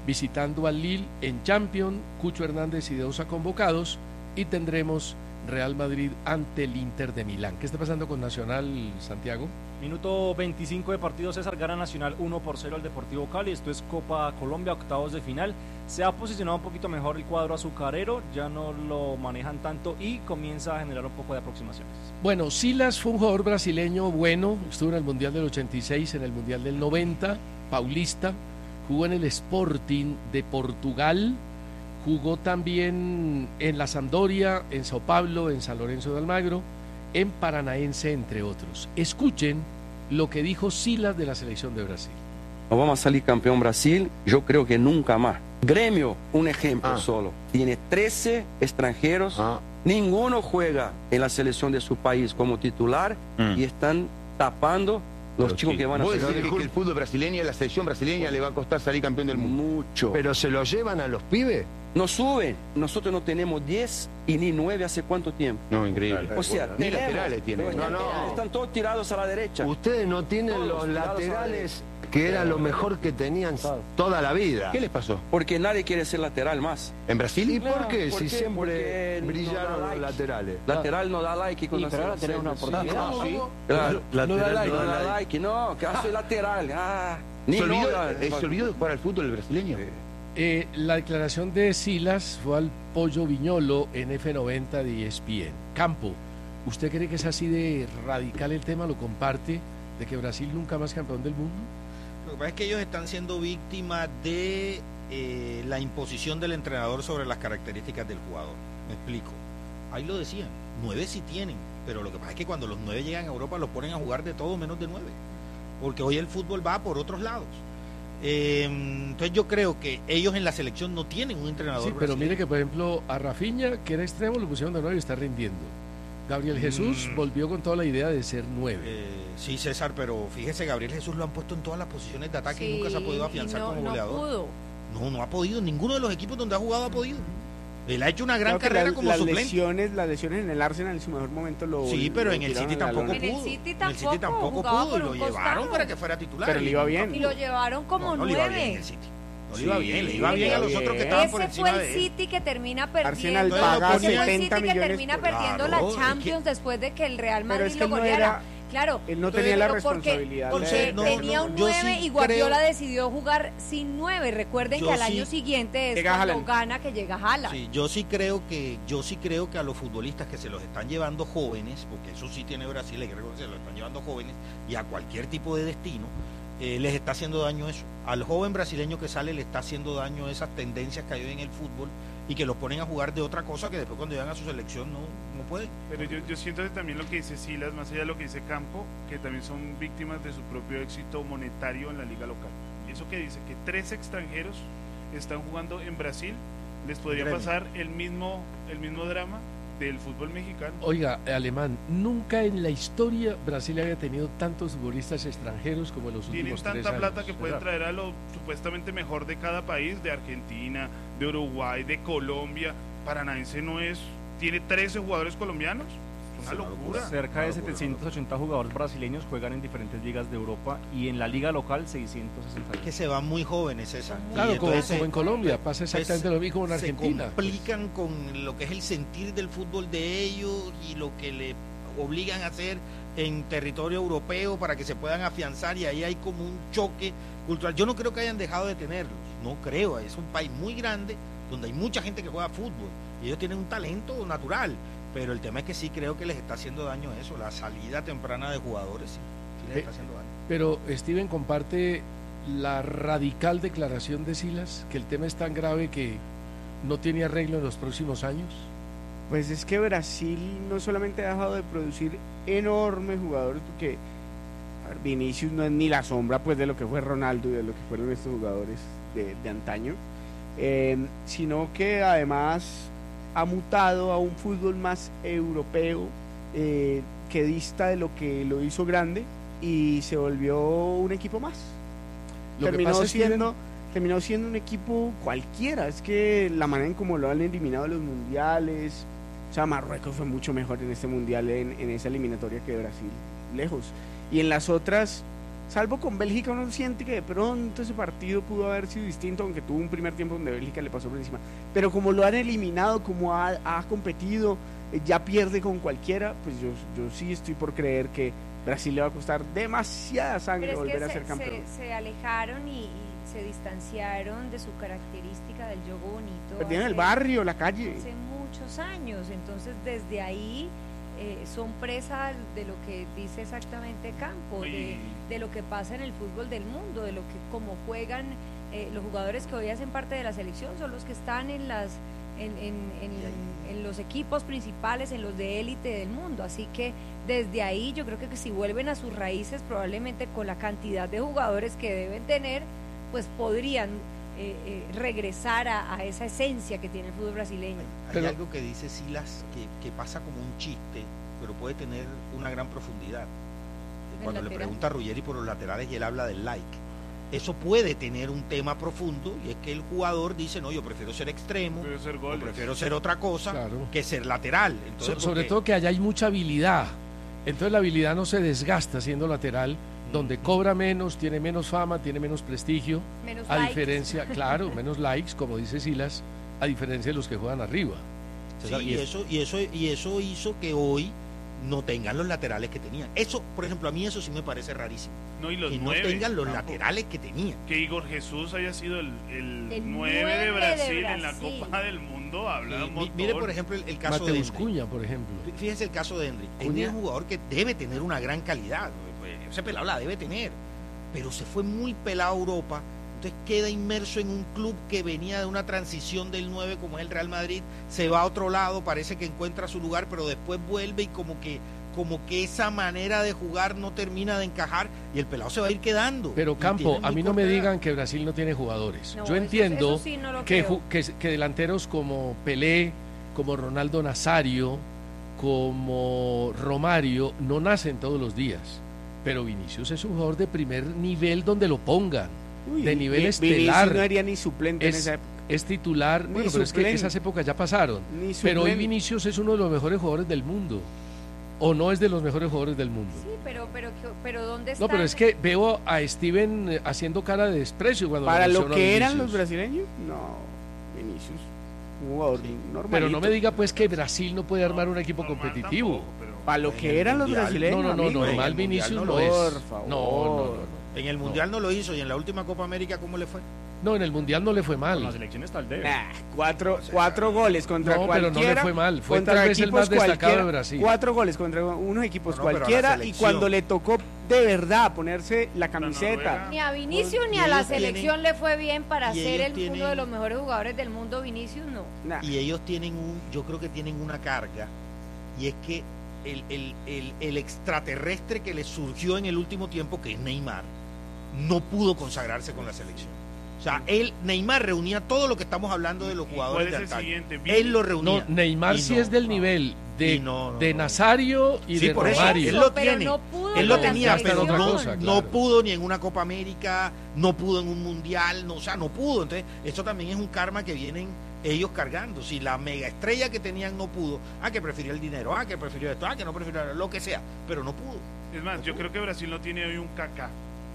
visitando al Lille en Champions, Cucho Hernández y Deusa convocados, y tendremos Real Madrid ante el Inter de Milán. ¿Qué está pasando con Nacional, Santiago? Minuto veinticinco de partido, César, gana Nacional uno por cero al Deportivo Cali. Esto es Copa Colombia, octavos de final. Se ha posicionado un poquito mejor el cuadro azucarero, ya no lo manejan tanto y comienza a generar un poco de aproximaciones. Bueno, Silas fue un jugador brasileño bueno, estuvo en el Mundial del ochenta y seis, en el Mundial del noventa, paulista, jugó en el Sporting de Portugal, jugó también en la Sampdoria, en Sao Paulo, en San Lorenzo de Almagro, en Paranaense, entre otros. Escuchen lo que dijo Silas de la selección de Brasil. No vamos a salir campeón Brasil, yo creo que nunca más. Gremio, un ejemplo ah. solo. Tiene trece extranjeros, ah. ninguno juega en la selección de su país como titular mm. y están tapando los pero chicos que van a ¿Vos salir. decís que el fútbol brasileño, la selección brasileña le va a costar salir campeón del mundo? Mucho. ¿Pero se lo llevan a los pibes? No suben. Nosotros no tenemos diez y ni nueve hace cuánto tiempo. No, increíble. O sea, ni tenemos, laterales tienen. No, no. Están todos tirados a la derecha. Ustedes no tienen todos los laterales que era lo mejor que tenían toda la vida. ¿Qué les pasó? Porque nadie quiere ser lateral más. ¿En Brasil? ¿Y por qué? ¿Por si qué? siempre Porque brillaron no los like. laterales. Lateral no da like. Y pero ahora tenés una oportunidad. Sí. Claro. No da like. No da like. No, que hace lateral. Ah, ni ¿Se olvidó, no, eh, ¿Se olvidó de jugar al fútbol el brasileño? Eh, la declaración de Silas fue al Pollo Viñolo en F noventa de E S P N. Campo, ¿usted cree que es así de radical el tema? ¿Lo comparte? ¿De que Brasil nunca más campeón del mundo? Lo que pasa es que ellos están siendo víctimas de eh, la imposición del entrenador sobre las características del jugador. Me explico. Ahí lo decían, nueve sí tienen, pero lo que pasa es que cuando los nueve llegan a Europa los ponen a jugar de todo menos de nueve, porque hoy el fútbol va por otros lados. Eh, entonces yo creo que ellos en la selección no tienen un entrenador. Sí, pero brasileño. Mire que por ejemplo a Rafinha, que era extremo, lo pusieron de nueve y está rindiendo. Gabriel Jesús mm. volvió con toda la idea de ser nueve. Eh, sí, César, pero fíjese, Gabriel Jesús lo han puesto en todas las posiciones de ataque sí, y nunca se ha podido afianzar no, como goleador. No pudo. No, no ha podido. Ninguno de los equipos donde ha jugado ha podido. Él ha hecho una gran Creo carrera la, como las suplente. Lesiones, las lesiones en el Arsenal en su mejor momento lo. Sí, pero lo en el City tampoco pudo. En el City tampoco, en el City tampoco pudo y lo llevaron para que fuera titular. Pero le iba bien. Y lo llevaron como no, no nueve. Le iba bien el City. No le iba sí, bien, le iba bien a los otros que estaban por encima de él. Ese fue el City que termina perdiendo. Arsenal paga Ese fue el setenta City que millones termina por... perdiendo claro, la Champions es que... después de que el Real Madrid es que lo goleara. No era... Claro, él no tenía la responsabilidad. Porque, porque de... no, tenía no, un nueve sí y Guardiola creo... decidió jugar sin nueve. Recuerden yo que al sí año siguiente es llega cuando Haaland. gana que llega Haaland. Sí, yo sí creo que yo sí creo que a los futbolistas que se los están llevando jóvenes, porque eso sí tiene Brasil, hay que reconocer, se los están llevando jóvenes y a cualquier tipo de destino, eh, les está haciendo daño eso. Al joven brasileño que sale le está haciendo daño esas tendencias que hay hoy en el fútbol y que los ponen a jugar de otra cosa que después cuando llegan a su selección no, no pueden. Pero yo, yo siento que también lo que dice Silas, más allá de lo que dice Campo, que también son víctimas de su propio éxito monetario en la liga local. Eso que dice que tres extranjeros están jugando en Brasil, les podría Gremio. pasar el mismo, el mismo drama del fútbol mexicano. Oiga, Alemán, nunca en la historia Brasil había tenido tantos futbolistas extranjeros como en los Tienen últimos tres años. Tienen tanta plata que pueden traer a lo supuestamente mejor de cada país, de Argentina, de Uruguay, de Colombia. Paranaense no es, tiene trece jugadores colombianos. Una locura. Cerca de setecientos ochenta jugadores brasileños juegan en diferentes ligas de Europa y en la liga local seiscientos sesenta. Que se van muy jóvenes esa. Claro, como, como en Colombia, pasa exactamente lo mismo en Argentina. Se complican con lo que es el sentir del fútbol de ellos y lo que le obligan a hacer en territorio europeo para que se puedan afianzar y ahí hay como un choque cultural. Yo no creo que hayan dejado de tenerlos, no creo, es un país muy grande donde hay mucha gente que juega fútbol y ellos tienen un talento natural. Pero el tema es que sí creo que les está haciendo daño eso, la salida temprana de jugadores, sí, sí les está haciendo daño. Pero Steven comparte la radical declaración de Silas, que el tema es tan grave que no tiene arreglo en los próximos años. Pues es que Brasil no solamente ha dejado de producir enormes jugadores, porque a ver, Vinicius no es ni la sombra pues de lo que fue Ronaldo y de lo que fueron estos jugadores de, de antaño, eh, sino que además ha mutado a un fútbol más europeo, eh, que dista de lo que lo hizo grande y se volvió un equipo más. Lo terminó que pasa siendo es que... terminó siendo un equipo cualquiera. Es que la manera en cómo lo han eliminado en los mundiales, o sea, Marruecos fue mucho mejor en este mundial, en, en esa eliminatoria que Brasil, lejos. Y en las otras salvo con Bélgica uno siente que de pronto ese partido pudo haber sido distinto, aunque tuvo un primer tiempo donde Bélgica le pasó por encima, pero como lo han eliminado, como ha, ha competido, eh, ya pierde con cualquiera, pues yo, yo sí estoy por creer que Brasil le va a costar demasiada sangre Pero es volver que a se, ser campeón. Se, se alejaron y, y se distanciaron de su característica del juego bonito. Perdieron el hace- barrio, la calle. Hace muchos años, entonces desde ahí eh, son presa de lo que dice exactamente Campo, de, de lo que pasa en el fútbol del mundo, de lo que como juegan eh, los jugadores que hoy hacen parte de la selección, son los que están en las en, en, en, en los equipos principales, en los de élite del mundo, así que desde ahí yo creo que, que si vuelven a sus raíces, probablemente con la cantidad de jugadores que deben tener, pues podrían eh, eh, regresar a, a esa esencia que tiene el fútbol brasileño. Hay Pero- algo que dice Silas que, que pasa como un chiste, pero puede tener una gran profundidad. Cuando le lateral. pregunta a Ruggeri por los laterales y él habla del like. Eso puede tener un tema profundo y es que el jugador dice, no, yo prefiero ser extremo, Prefiero ser o goles. prefiero ser otra cosa Claro. que ser lateral. So- Entonces, sobre porque- todo que allá hay mucha habilidad. Entonces la habilidad no se desgasta siendo lateral, donde cobra menos, tiene menos fama, tiene menos prestigio, Menos a likes. diferencia, claro, menos likes, como dice Silas, a diferencia de los que juegan arriba. Sí, y eso, y eso, y eso hizo que hoy no tengan los laterales que tenían. Eso, por ejemplo, a mí eso sí me parece rarísimo. No, y los que no nueve, tengan los tampoco. laterales que tenían. Que Igor Jesús haya sido el, el, El nueve nueve de de Brasil, en la Brasil. Copa del Mundo, habla Y un mi- montón. mire, por ejemplo, el, el caso de Mateus Hendry. Cunha, por ejemplo. Fíjense el caso de Hendry. Hendry Cunha. es un jugador que debe tener una gran calidad. Pues, ese pelado la debe tener. Pero se fue muy pelado a Europa. Entonces queda inmerso en un club que venía de una transición del nueve como es el Real Madrid. Se va a otro lado, parece que encuentra su lugar, pero después vuelve y como que como que esa manera de jugar no termina de encajar y el pelado se va a ir quedando. Pero Y Campo, tiene a muy mí no me corta edad. digan que Brasil no tiene jugadores. No, Yo eso- entiendo eso sí no lo que, creo. ju- que, que delanteros como Pelé, como Ronaldo Nazario, como Romario, no nacen todos los días. Pero Vinicius es un jugador de primer nivel donde lo pongan, Uy, de nivel Vi- estelar. Vinicius no haría ni suplente en Es, esa época. es titular, Ni bueno, pero es que suplente. esas épocas ya pasaron. Ni Pero hoy suplente. Vinicius es uno de los mejores jugadores del mundo. O no es de los mejores jugadores del mundo. Sí, pero, pero, pero ¿dónde está? No, pero es que veo a Steven eh, haciendo cara de desprecio cuando Para lo menciona a que eran Vinicius. los brasileños, no, Vinicius, un jugador normal. Pero no me diga pues que Brasil no puede armar un equipo competitivo. Para lo que eran los Mundial. brasileños. No, no, no, amigo. normal En el Vinicius Mundial no, no es. Por favor. No, no, no, no. En el Mundial no. lo hizo y en la última Copa América, ¿cómo le fue? No, en el Mundial no le fue Con la mal. selección está el debe. Nah, cuatro, cuatro goles contra No, pero no cualquiera. le fue mal. Fue contra tal vez el equipos más destacado cualquiera, de Brasil. Cuatro goles contra unos equipos No, no, pero a la cualquiera y selección. cuando le tocó de verdad ponerse la camiseta. Ni a Vinicius Y ni a la ellos tienen- selección le fue bien para y ser ellos el, tienen- uno de los mejores jugadores del mundo. Vinicius no. Nah. Y ellos tienen un, yo creo que tienen una carga, y es que el, el, el, el extraterrestre que les surgió en el último tiempo, que es Neymar, no pudo consagrarse con la selección. O sea, él, Neymar reunía todo lo que estamos hablando de los jugadores ¿Cuál de es el antaño. siguiente? Él lo No, reunía. Neymar Y sí no, es del no. nivel de, Y no, no, de no. Nazario y Sí, de por eso, Romario. él lo Pero tiene. no pudo Él lo con la tenía, pero selección. no, cosa, no claro. pudo ni en una Copa América, no pudo en un Mundial, no, o sea, no pudo. Entonces, eso también es un karma que vienen ellos cargando. Si la mega estrella que tenían no pudo, ah, que prefirió el dinero, ah, que prefirió esto, ah, que no prefirió lo que sea, pero no pudo. Es más, yo creo que Brasil no tiene hoy un Kaká.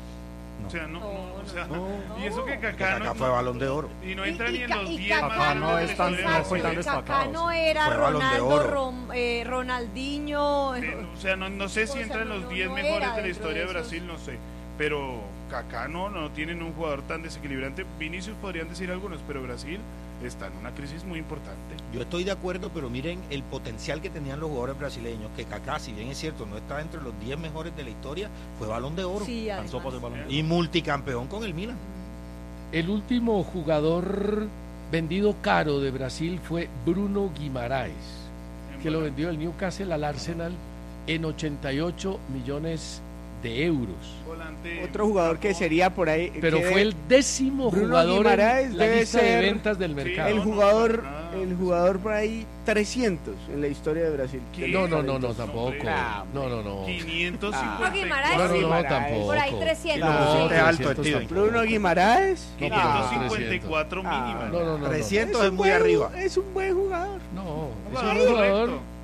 O sea, no, no, o sea, y eso que Kaká, Kaká no, fue Balón de Oro. y no Y- entra y ni en Ca- los y diez Kaká más no grandes de la es tan- historia de no fue tan Brasil. Kaká destacado, no sí. era Fue Balón de Ronaldo, Oro. Rom- eh, Ronaldinho. Eh, O sea, no, no sé si O sea, entra en no, los no, diez no mejores era de la dentro historia de de esos. Brasil, no sé. Pero Kaká no, no tienen un jugador tan desequilibrante. Vinicius podrían decir algunos, pero Brasil está en una crisis muy importante. Yo estoy de acuerdo, pero miren el potencial que tenían los jugadores brasileños, que Kaká, si bien es cierto, no está entre los diez mejores de la historia, fue Balón de Oro. Sí, Lanzó además. por el balón de oro. Y multicampeón con el Milan. El último jugador vendido caro de Brasil fue Bruno Guimaraes, que lo vendió el Newcastle al Arsenal en ochenta y ocho millones de euros. Volante, Otro jugador que sería por ahí. Pero que fue el décimo Bruno jugador Guimaraes en la debe lista de ser ventas del Sí, mercado. el no, no, jugador, ah, el jugador por ahí trescientos en la historia de Brasil. ¿Qué? No, no, no, no, Talentos, tampoco. hombre. Ah, No, no, no. quinientos cincuenta Bruno Guimaraes, No, no, no, Guimaraes. tampoco. Por ahí trescientos. No, sí. Este alto, trescientos Steven. tampoco. Bruno Guimaraes. No, quinientos pero cincuenta y cuatro Ah, mínima. No, no, no. no. trescientos Es es un muy buen- arriba. Es un buen jugador. No, es Jugador un jugador. correcto. No,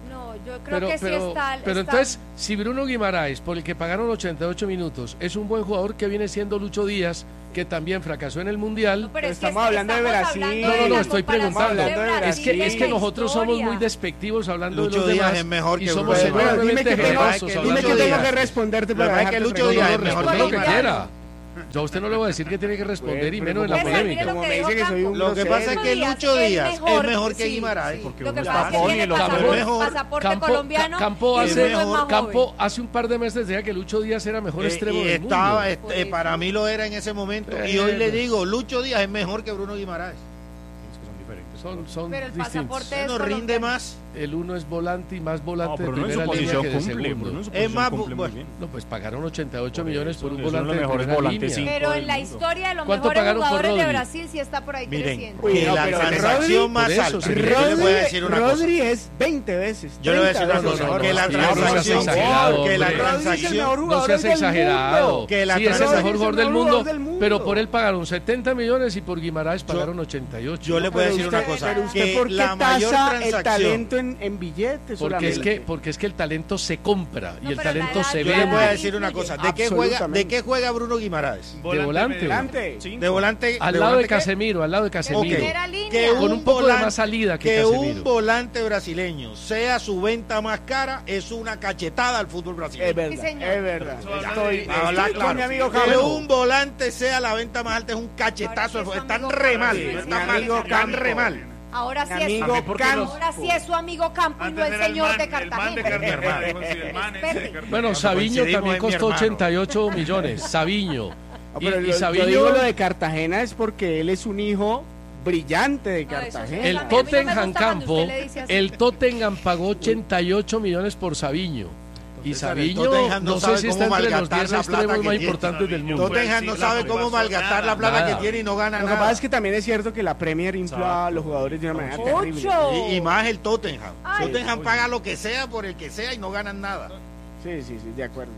Yo creo pero, que sí pero, está, pero está- entonces, si Bruno Guimaraes, por el que pagaron ochenta y ocho minutos, es un buen jugador, que viene siendo Lucho Díaz, que también fracasó en el Mundial. pero es que estamos hablando de estamos Brasil. hablando No, de no, no, la estoy comparación preguntando. de Brasil Es que, es en que la nosotros somos historia. muy despectivos hablando Lucho de los Díaz demás es mejor y que somos Bruno Guimaraes. enormemente Dime que tengo- generosos dime hablando Dime que Lucho de tengo Díaz. que responderte Lo para que pasa es dejarte que Lucho tranquilo. Díaz es No, mejor responda que lo que Guimaraes. quiera. Yo a usted no le voy a decir que tiene que responder y Pero menos en la como- César, mire polémica. lo Como que me dijo dice que soy un Campos. Lo que pasa es que Díaz Lucho es Díaz mejor, es mejor que sí, Guimaraes. sí. porque Lo que uno pasa es está que joven tiene y el otro pasaporte, es mejor. pasaporte Campo, colombiano Ca- Campo y hace, Bruno es más Campo joven. hace un par de meses decía que Lucho Díaz era mejor Eh, extremo y del estaba, mundo. este, eh, para mí lo era en ese momento. Y Bueno. hoy le digo, Lucho Díaz es mejor que Bruno Guimaraes. Es que son diferentes. Son, son Pero el distintos. pasaporte es No rinde colombiano. más. El uno es volante y más volante No, pero de no en su primera línea posición que de cumple. segundo. Bruno en su Es posición más, cumple muy bueno, bien. No, pues pagaron ochenta y ocho Por millones eso, por un es uno de volante los de mejores primera volantes, línea. sí. Pero todo en el la mundo. historia de los ¿Cuánto mejores pagaron por jugadores de Rodri? Brasil sí está por ahí Miren, creciendo. que no, la pero transacción Rodri- más por eso, alta. sí. Mire, yo le voy a decir una cosa. Rodri es veinte veces. Yo le voy a decir treinta una veces cosa. mejor. Que la sí, no seas transacción. exagerado, Que la hombre. Rodri es el mejor transacción. No jugador seas del exagerado. mundo. Que la Sí, es el transacción- mejor jugador del mejor mundo, jugador del mundo. pero por él pagaron setenta millones y por Guimaraes pagaron ochenta y ocho. Yo le voy a Pero decir usted- una cosa. pero usted Que ¿por qué la mayor tasa el transacción. talento en, en billetes Porque es, solamente? que, porque es que el talento se compra y No, el pero la talento edad se ya Yo le vende. voy a decir una cosa. ¿De qué juega, Absolutamente. de qué juega Bruno Guimaraes? De volante. Adelante. De volante. Al de lado de volante qué? Casemiro, al lado de Ok. Casemiro. Primera línea. Que Con un poco de volante- más salida que que Casemiro. un volante brasileño sea su venta más cara es una cachetada al fútbol brasileño. Es verdad, Sí, señor. es verdad. Eso habla Estoy, de- Habla estoy claro. con mi amigo Que Campo. un volante sea la venta más alta es un cachetazo. Ahora sí es Están amigo re mal. Campo. no Mi están mal, amigo están Campo. re mal. Ahora sí Mi es amigo Campo. ahora sí es su amigo Campo y no Antes el era señor man, de el man de Cartagena. Cartagena. dijo, sí, el man ese de Espere. Cartagena. Bueno, Cuando Sabiño coincidimos también es mi costó hermano. ochenta y ocho millones. Sabiño. Ah, Y, pero y yo- yo Sabiño, digo lo de Cartagena es porque él es un hijo brillante de No, eso sí Cartagena. es el a mí no me Tottenham gusta cuando Campo, usted le dice así. el Tottenham pagó ochenta y ocho millones por Sabiño. Y César, el Sabiño, Tottenham no no sé sabe si cómo está entre los malgastar diez la extremos plata que más tiene. importantes del mundo. Tottenham no sabe cómo malgastar la plata Nada. que tiene y no gana Lo que nada. pasa es que también es cierto que la Premier infla a los jugadores de una manera terrible. Mucho. Y, y más el Tottenham. Ay. Tottenham paga lo que sea por el que sea y no ganan nada. Sí, sí, sí, de acuerdo.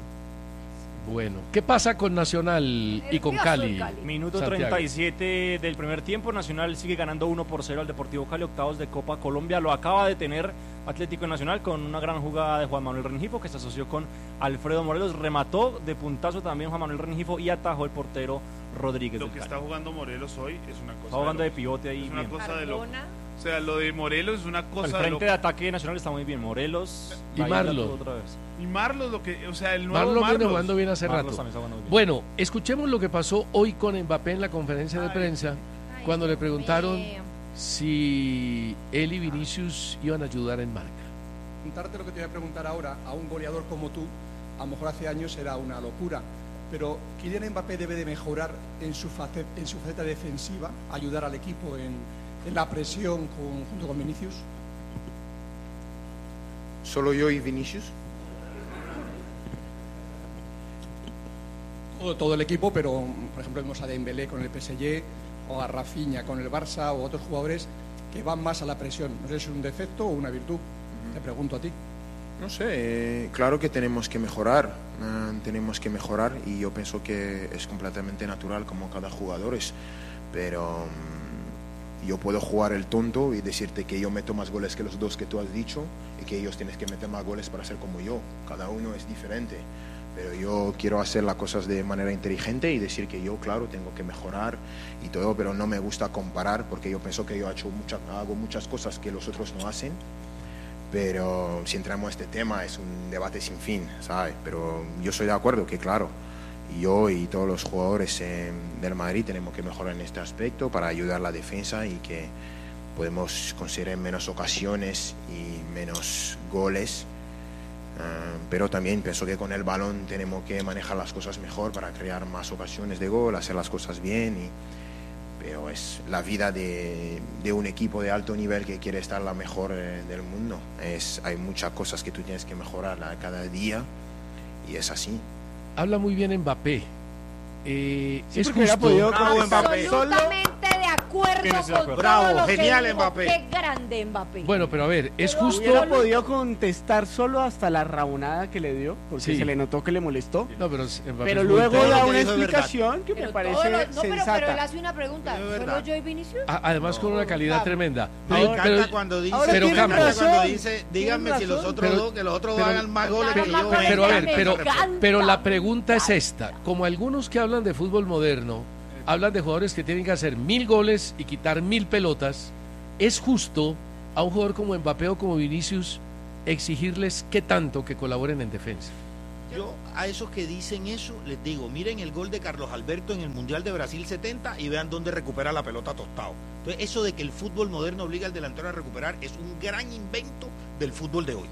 Bueno, ¿qué pasa con Nacional y con Nervioso Cali? el Cali. Minuto Santiago. treinta y siete del primer tiempo, Nacional sigue ganando uno por cero al Deportivo Cali, octavos de Copa Colombia. Lo acaba de tener Atlético Nacional con una gran jugada de Juan Manuel Rengifo, que se asoció con Alfredo Morelos. Remató de puntazo también Juan Manuel Rengifo y atajó el portero Rodríguez Lo del que Cali. está jugando Morelos hoy es una cosa. Está jugando de loco. pivote ahí Es una bien. cosa de loco. Cardona. O sea, lo de Morelos es una El cosa de frente loco. de ataque nacional está muy bien. Morelos Y la isla Marlo. tuvo otra vez. Y Marlos, lo que, o sea, el nuevo Marlon viene Marlos. jugando bien hace Marlos rato. también está jugando bien. Bueno, escuchemos lo que pasó hoy con Mbappé en la conferencia de prensa cuando le preguntaron mío. si él y Vinicius iban a ayudar en marca. Preguntarte lo que te voy a preguntar ahora a un goleador como tú, a lo mejor hace años era una locura, pero Kylian Mbappé debe de mejorar en su faceta, en su faceta defensiva, ayudar al equipo en, en la presión con- junto con Vinicius. ¿Solo yo y Vinicius? Todo, todo el equipo, pero por ejemplo vemos a Dembélé con el P S G o a Rafinha con el Barça o otros jugadores que van más a la presión. No sé si es un defecto o una virtud. Te pregunto a ti. No sé, eh, claro que tenemos que mejorar, eh, tenemos que mejorar y yo pienso que es completamente natural como cada jugador es, pero mm, yo puedo jugar el tonto y decirte que yo meto más goles que los dos que tú has dicho y que ellos tienen que meter más goles para ser como yo, cada uno es diferente, pero yo quiero hacer las cosas de manera inteligente y decir que yo, claro, tengo que mejorar y todo, pero no me gusta comparar porque yo pienso que yo he hecho mucha, hago muchas cosas que los otros no hacen. Pero si entramos a este tema es un debate sin fin, ¿sabes? Pero yo estoy de acuerdo que, claro, yo y todos los jugadores eh, del Madrid tenemos que mejorar en este aspecto para ayudar a la defensa y que podemos conseguir menos ocasiones y menos goles. Uh, pero también pienso que con el balón tenemos que manejar las cosas mejor para crear más ocasiones de gol, hacer las cosas bien y pero es la vida de, de un equipo de alto nivel que quiere estar la mejor eh, del mundo. Es, hay muchas cosas que tú tienes que mejorar a cada día y es así. Habla muy bien Mbappé. Eh, Sí, es porque hubiera justo. podido Bravo, Mbappé. Absolutamente de acuerdo acuerdo con todo Bravo, lo que genial dijo. Mbappé. Qué grande Mbappé. Bueno, pero a ver, es Pero justo... hubiera podido contestar solo hasta la raunada que le dio, porque Sí. se le notó que le molestó. No, pero Mbappé Pero es muy luego técnico. da Todo lo una que dijo es explicación que Pero me parece todo lo- no, pero, sensata. pero él hace una pregunta. Es ¿Solo verdad. yo y Vinicius? A- Además con una calidad tremenda. Me Pero- encanta pero- cuando dice, ahora pero me tienen encanta Camba, cuando razón, dice, díganme tienen si los razón. otros Pero- dos, que los otros pero- hagan más goles Claro, que más yo. goles Pero a que ver, me pero, encanta. pero la pregunta es esta. Como algunos que hablan de fútbol moderno, hablan de jugadores que tienen que hacer mil goles y quitar mil pelotas, ¿es justo a un jugador como Mbappé o como Vinicius exigirles qué tanto que colaboren en defensa? Yo a esos que dicen eso les digo, miren el gol de Carlos Alberto en el Mundial de Brasil setenta y vean dónde recupera la pelota Tostado. Entonces eso de que el fútbol moderno obliga al delantero a recuperar es un gran invento del fútbol de hoy.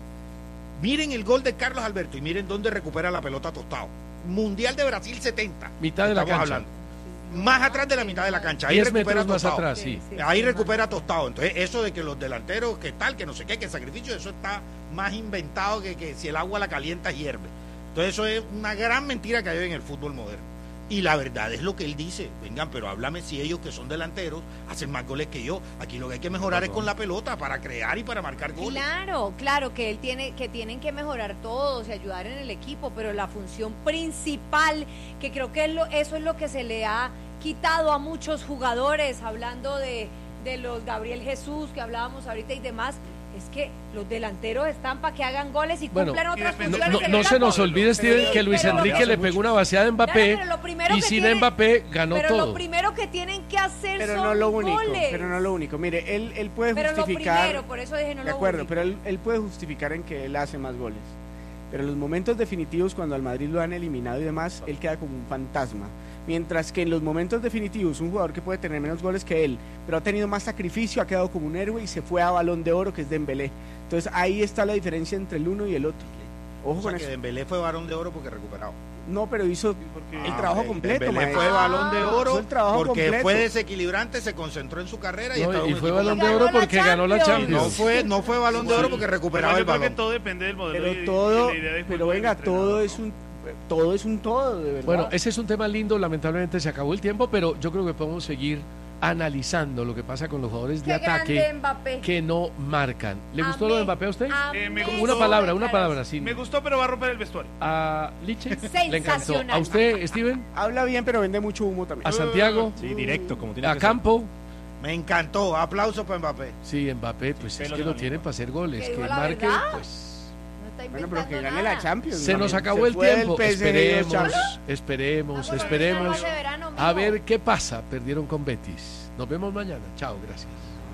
Miren el gol de Carlos Alberto y miren dónde recupera la pelota Tostado. Mundial de Brasil setenta. Mitad de la Estamos cancha. hablando. Más atrás de la mitad de la cancha. Ahí diez recupera metros más Tostado. atrás, sí. Ahí recupera Tostado. Entonces, eso de que los delanteros, que tal, que no sé qué, que sacrificio, eso está más inventado que, que si el agua la calienta hierve. Entonces, eso es una gran mentira que hay en el fútbol moderno. Y la verdad es lo que él dice. Vengan, pero háblame si ellos que son delanteros hacen más goles que yo. Aquí lo que hay que mejorar es con la pelota para crear y para marcar goles. Claro, claro que él tiene, que tienen que mejorar todos y ayudar en el equipo, pero la función principal, que creo que es lo- eso es lo que se le ha quitado a muchos jugadores, hablando de, de los Gabriel Jesús que hablábamos ahorita y demás, es que los delanteros están para que hagan goles y Bueno, cumplan otras no, funciones. no- en no el se campo. nos olvide, Steven, Sí, que Luis pero- Enrique le pegó una vaciada a Mbappé Claro, pero lo primero y que sin tiene- Mbappé ganó pero todo. lo primero que tienen que hacer Pero son no lo único, goles. pero no lo único. Mire, él, él puede Pero lo justificar... primero, por eso dije no de lo acuerdo, único. pero él, él puede justificar en que él hace más goles. Pero en los momentos definitivos, cuando al Madrid lo han eliminado y demás, él queda como un fantasma. Mientras que en los momentos definitivos, un jugador que puede tener menos goles que él, pero ha tenido más sacrificio, ha quedado como un héroe y se fue a Balón de Oro, que es Dembélé. Entonces ahí está la diferencia entre el uno y el otro. Ojo O sea con que eso. Dembélé fue Balón de Oro porque recuperado. No, pero hizo el Ah, trabajo eh, completo. Dembélé maestro. fue Balón de Hizo Oro el trabajo porque completo. fue desequilibrante, se concentró en su carrera y, No, estaba y un fue equipo Balón de ganador. Oro porque ganó la Champions. No fue, no fue Balón de Oro porque recuperaba Pero el yo creo que balón. todo depende del modelo. Pero y- todo, y la idea de pero juego del venga, entrenador, todo ¿no? es un todo es un todo, de verdad. Bueno, ese es un tema lindo, lamentablemente se acabó el tiempo, pero yo creo que podemos seguir analizando lo que pasa con los jugadores de Qué ataque grande Mbappé. que no marcan. ¿Le gustó lo de Mbappé a usted? Eh, me Una gustó. palabra, una palabra, sí. Me gustó, pero va a romper el vestuario. A Liche le encantó. Sensacional. ¿A usted, Steven? Habla bien, pero vende mucho humo también. ¿A Santiago? Sí, directo, como tiene ¿A que ser. Campo? Me encantó, aplausos para Mbappé. Sí, Mbappé, pues es Pelos que en lo la tiene para hacer goles, Que que digo la marque, verdad. pues... No está Bueno, pero que inventando gane nada. la Champions. Se nos ¿no? acabó Se el fue del tiempo. P S G de los Esperemos, Champions. esperemos, Ah, esperemos. pero de verano, mijo. A ver qué pasa. Perdieron con Betis. Nos vemos mañana. Chao, gracias.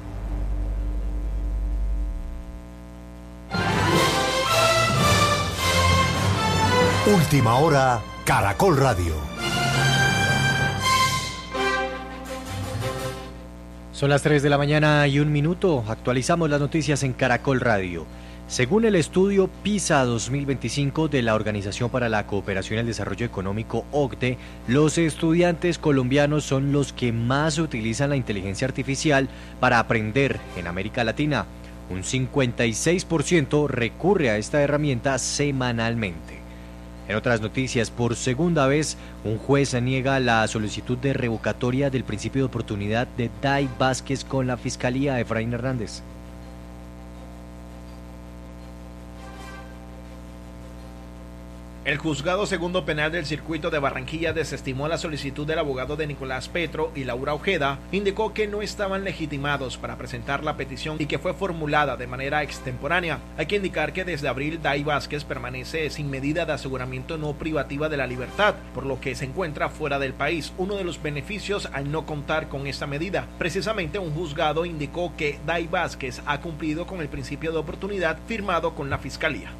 Última hora, Caracol Radio. Son las tres de la mañana y un minuto. Actualizamos las noticias en Caracol Radio. Según el estudio PISA dos mil veinticinco de la Organización para la Cooperación y el Desarrollo Económico, O C D E, los estudiantes colombianos son los que más utilizan la inteligencia artificial para aprender en América Latina. Un cincuenta y seis por ciento recurre a esta herramienta semanalmente. En otras noticias, por segunda vez, un juez niega la solicitud de revocatoria del principio de oportunidad de Dai Vázquez con la Fiscalía de Efraín Hernández. El juzgado segundo penal del circuito de Barranquilla desestimó la solicitud del abogado de Nicolás Petro y Laura Ojeda. Indicó que no estaban legitimados para presentar la petición y que fue formulada de manera extemporánea. Hay que indicar que desde abril Dai Vázquez permanece sin medida de aseguramiento no privativa de la libertad, por lo que se encuentra fuera del país. Uno de los beneficios al no contar con esta medida. Precisamente un juzgado indicó que Dai Vázquez ha cumplido con el principio de oportunidad firmado con la Fiscalía.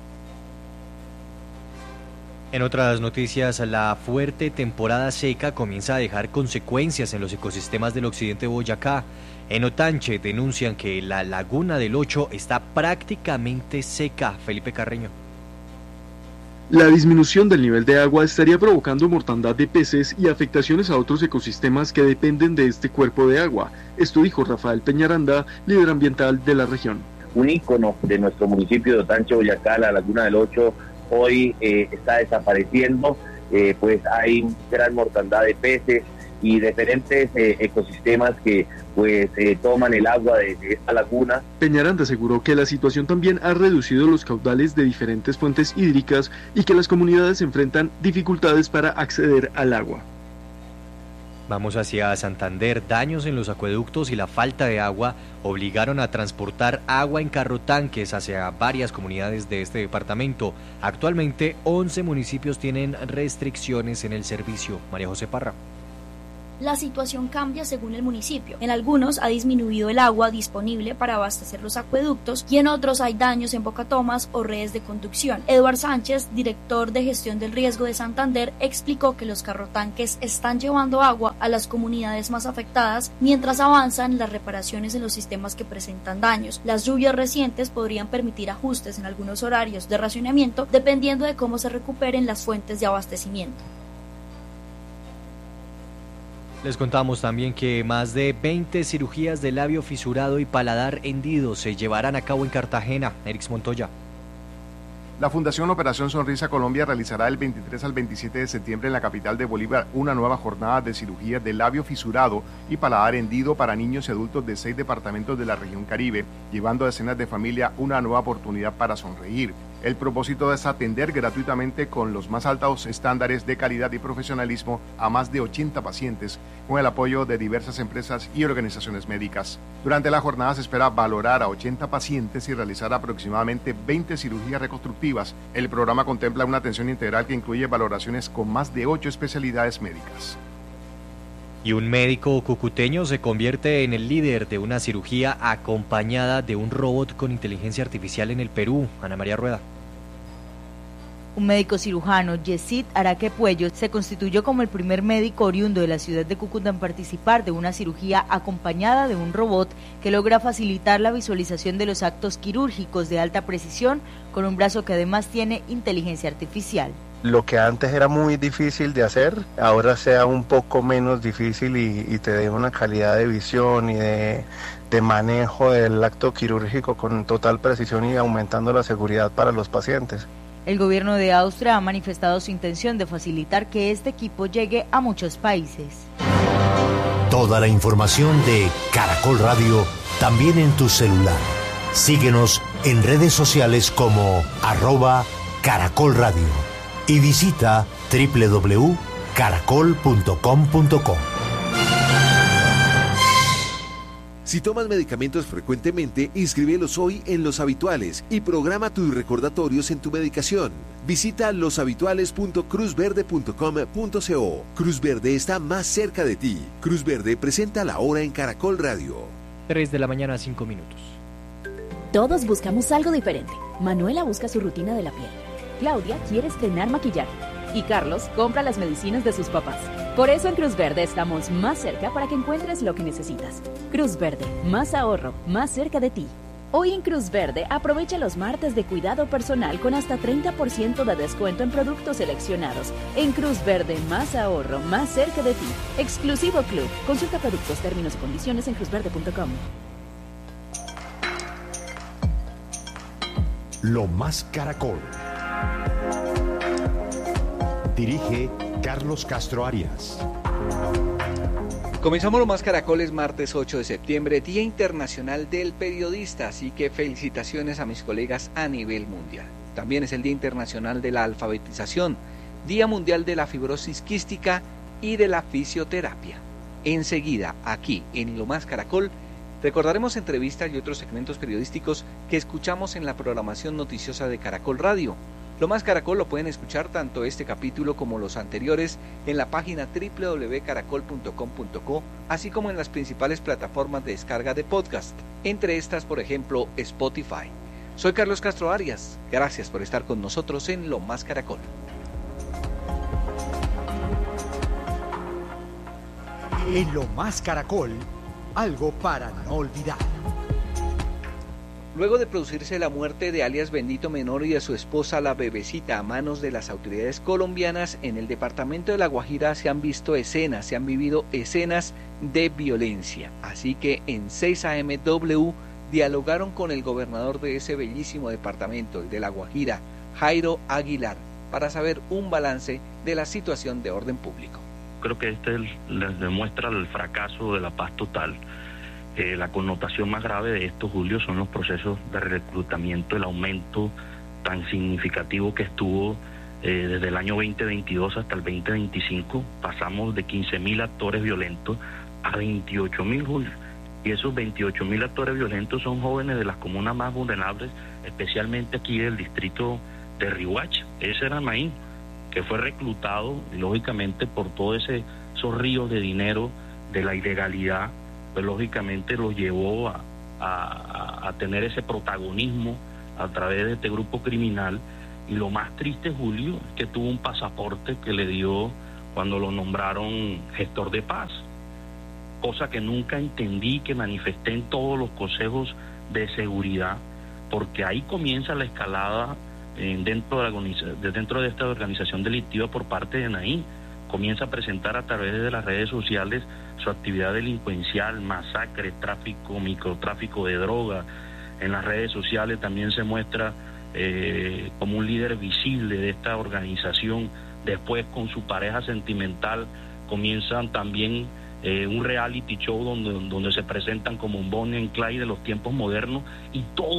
En otras noticias, la fuerte temporada seca comienza a dejar consecuencias en los ecosistemas del occidente de Boyacá. En Otanche denuncian que la laguna del Ocho está prácticamente seca. Felipe Carreño. La disminución del nivel de agua estaría provocando mortandad de peces y afectaciones a otros ecosistemas que dependen de este cuerpo de agua. Esto dijo Rafael Peñaranda, líder ambiental de la región. Un ícono de nuestro municipio de Otanche, Boyacá, la laguna del Ocho, hoy eh, está desapareciendo, eh, pues hay gran mortandad de peces, y diferentes eh, ecosistemas que pues eh, toman el agua de, de esta laguna. Peñaranda aseguró que la situación también ha reducido los caudales de diferentes fuentes hídricas y que las comunidades enfrentan dificultades para acceder al agua. Vamos hacia Santander. Daños en los acueductos y la falta de agua obligaron a transportar agua en carrotanques hacia varias comunidades de este departamento. Actualmente, once municipios tienen restricciones en el servicio. María José Parra. La situación cambia según el municipio. En algunos ha disminuido el agua disponible para abastecer los acueductos y en otros hay daños en bocatomas o redes de conducción. Eduard Sánchez, director de gestión del riesgo de Santander, explicó que los carrotanques están llevando agua a las comunidades más afectadas mientras avanzan las reparaciones en los sistemas que presentan daños. Las lluvias recientes podrían permitir ajustes en algunos horarios de racionamiento dependiendo de cómo se recuperen las fuentes de abastecimiento. Les contamos también que más de veinte cirugías de labio fisurado y paladar hendido se llevarán a cabo en Cartagena. Erix Montoya. La Fundación Operación Sonrisa Colombia realizará del veintitrés al veintisiete de septiembre en la capital de Bolívar una nueva jornada de cirugía de labio fisurado y paladar hendido para niños y adultos de seis departamentos de la región Caribe, llevando a decenas de familias una nueva oportunidad para sonreír. El propósito es atender gratuitamente con los más altos estándares de calidad y profesionalismo a más de ochenta pacientes, con el apoyo de diversas empresas y organizaciones médicas. Durante la jornada se espera valorar a ochenta pacientes y realizar aproximadamente veinte cirugías reconstructivas. El programa contempla una atención integral que incluye valoraciones con más de ocho especialidades médicas. Y un médico cucuteño se convierte en el líder de una cirugía acompañada de un robot con inteligencia artificial en el Perú. Ana María Rueda. Un médico cirujano, Yesid Araque Puello, se constituyó como el primer médico oriundo de la ciudad de Cúcuta en participar de una cirugía acompañada de un robot que logra facilitar la visualización de los actos quirúrgicos de alta precisión con un brazo que además tiene inteligencia artificial. Lo que antes era muy difícil de hacer, ahora sea un poco menos difícil y, y te dé una calidad de visión y de, de manejo del acto quirúrgico con total precisión y aumentando la seguridad para los pacientes. El gobierno de Austria ha manifestado su intención de facilitar que este equipo llegue a muchos países. Toda la información de Caracol Radio también en tu celular. Síguenos en redes sociales como arroba Caracol Radio y visita doble u doble u doble u punto caracol punto com punto co. Si tomas medicamentos frecuentemente, inscríbelos hoy en Los Habituales y programa tus recordatorios en tu medicación. Visita los habituales punto cruz verde punto com punto co. Cruz Verde está más cerca de ti. Cruz Verde presenta la hora en Caracol Radio. tres de la mañana, cinco minutos. Todos buscamos algo diferente. Manuela busca su rutina de la piel. Claudia quiere estrenar maquillaje. Y Carlos compra las medicinas de sus papás. Por eso en Cruz Verde estamos más cerca para que encuentres lo que necesitas. Cruz Verde, más ahorro, más cerca de ti. Hoy en Cruz Verde aprovecha los martes de cuidado personal con hasta treinta por ciento de descuento en productos seleccionados. En Cruz Verde, más ahorro, más cerca de ti. Exclusivo Club. Consulta productos, términos y condiciones en cruz verde punto com. Lo Más Caracol. Dirige Carlos Castro Arias. Comenzamos Lo Más Caracoles martes ocho de septiembre, Día Internacional del Periodista, así que felicitaciones a mis colegas a nivel mundial. También es el Día Internacional de la Alfabetización, Día Mundial de la Fibrosis Quística y de la Fisioterapia. Enseguida, aquí en Lo Más Caracol, recordaremos entrevistas y otros segmentos periodísticos que escuchamos en la programación noticiosa de Caracol Radio. Lo Más Caracol lo pueden escuchar tanto este capítulo como los anteriores en la página doble u doble u doble u punto caracol punto com punto co, así como en las principales plataformas de descarga de podcast, entre estas, por ejemplo, Spotify. Soy Carlos Castro Arias, gracias por estar con nosotros en Lo Más Caracol. En Lo Más Caracol, algo para no olvidar. Luego de producirse la muerte de alias Bendito Menor y de su esposa La Bebecita a manos de las autoridades colombianas, en el departamento de La Guajira se han visto escenas, se han vivido escenas de violencia. Así que en seis A M W dialogaron con el gobernador de ese bellísimo departamento, el de La Guajira, Jairo Aguilar, para saber un balance de la situación de orden público. creo que este les demuestra el fracaso de la paz total. Eh, la connotación más grave de esto, Julio, son los procesos de reclutamiento, el aumento tan significativo que estuvo eh, desde el año veinte veintidós hasta el veinte veinticinco. Pasamos de quince mil actores violentos a veintiocho mil, Julio. Y esos veintiocho mil actores violentos son jóvenes de las comunas más vulnerables, especialmente aquí del distrito de Riohacha. Ese era Naín, que fue reclutado, lógicamente, por todos ese, esos ríos de dinero de la ilegalidad, pues lógicamente lo llevó a, a, a tener ese protagonismo a través de este grupo criminal. Y lo más triste, Julio, es que tuvo un pasaporte que le dio cuando lo nombraron gestor de paz, cosa que nunca entendí, que manifesté en todos los consejos de seguridad, porque ahí comienza la escalada eh, dentro, de la, de, dentro de esta organización delictiva por parte de Naín. Comienza a presentar a través de las redes sociales su actividad delincuencial, masacre, tráfico, microtráfico de droga. En las redes sociales también se muestra eh, como un líder visible de esta organización. Después, con su pareja sentimental, comienzan también eh, un reality show donde, donde se presentan como un Bonnie and Clyde de los tiempos modernos, y todo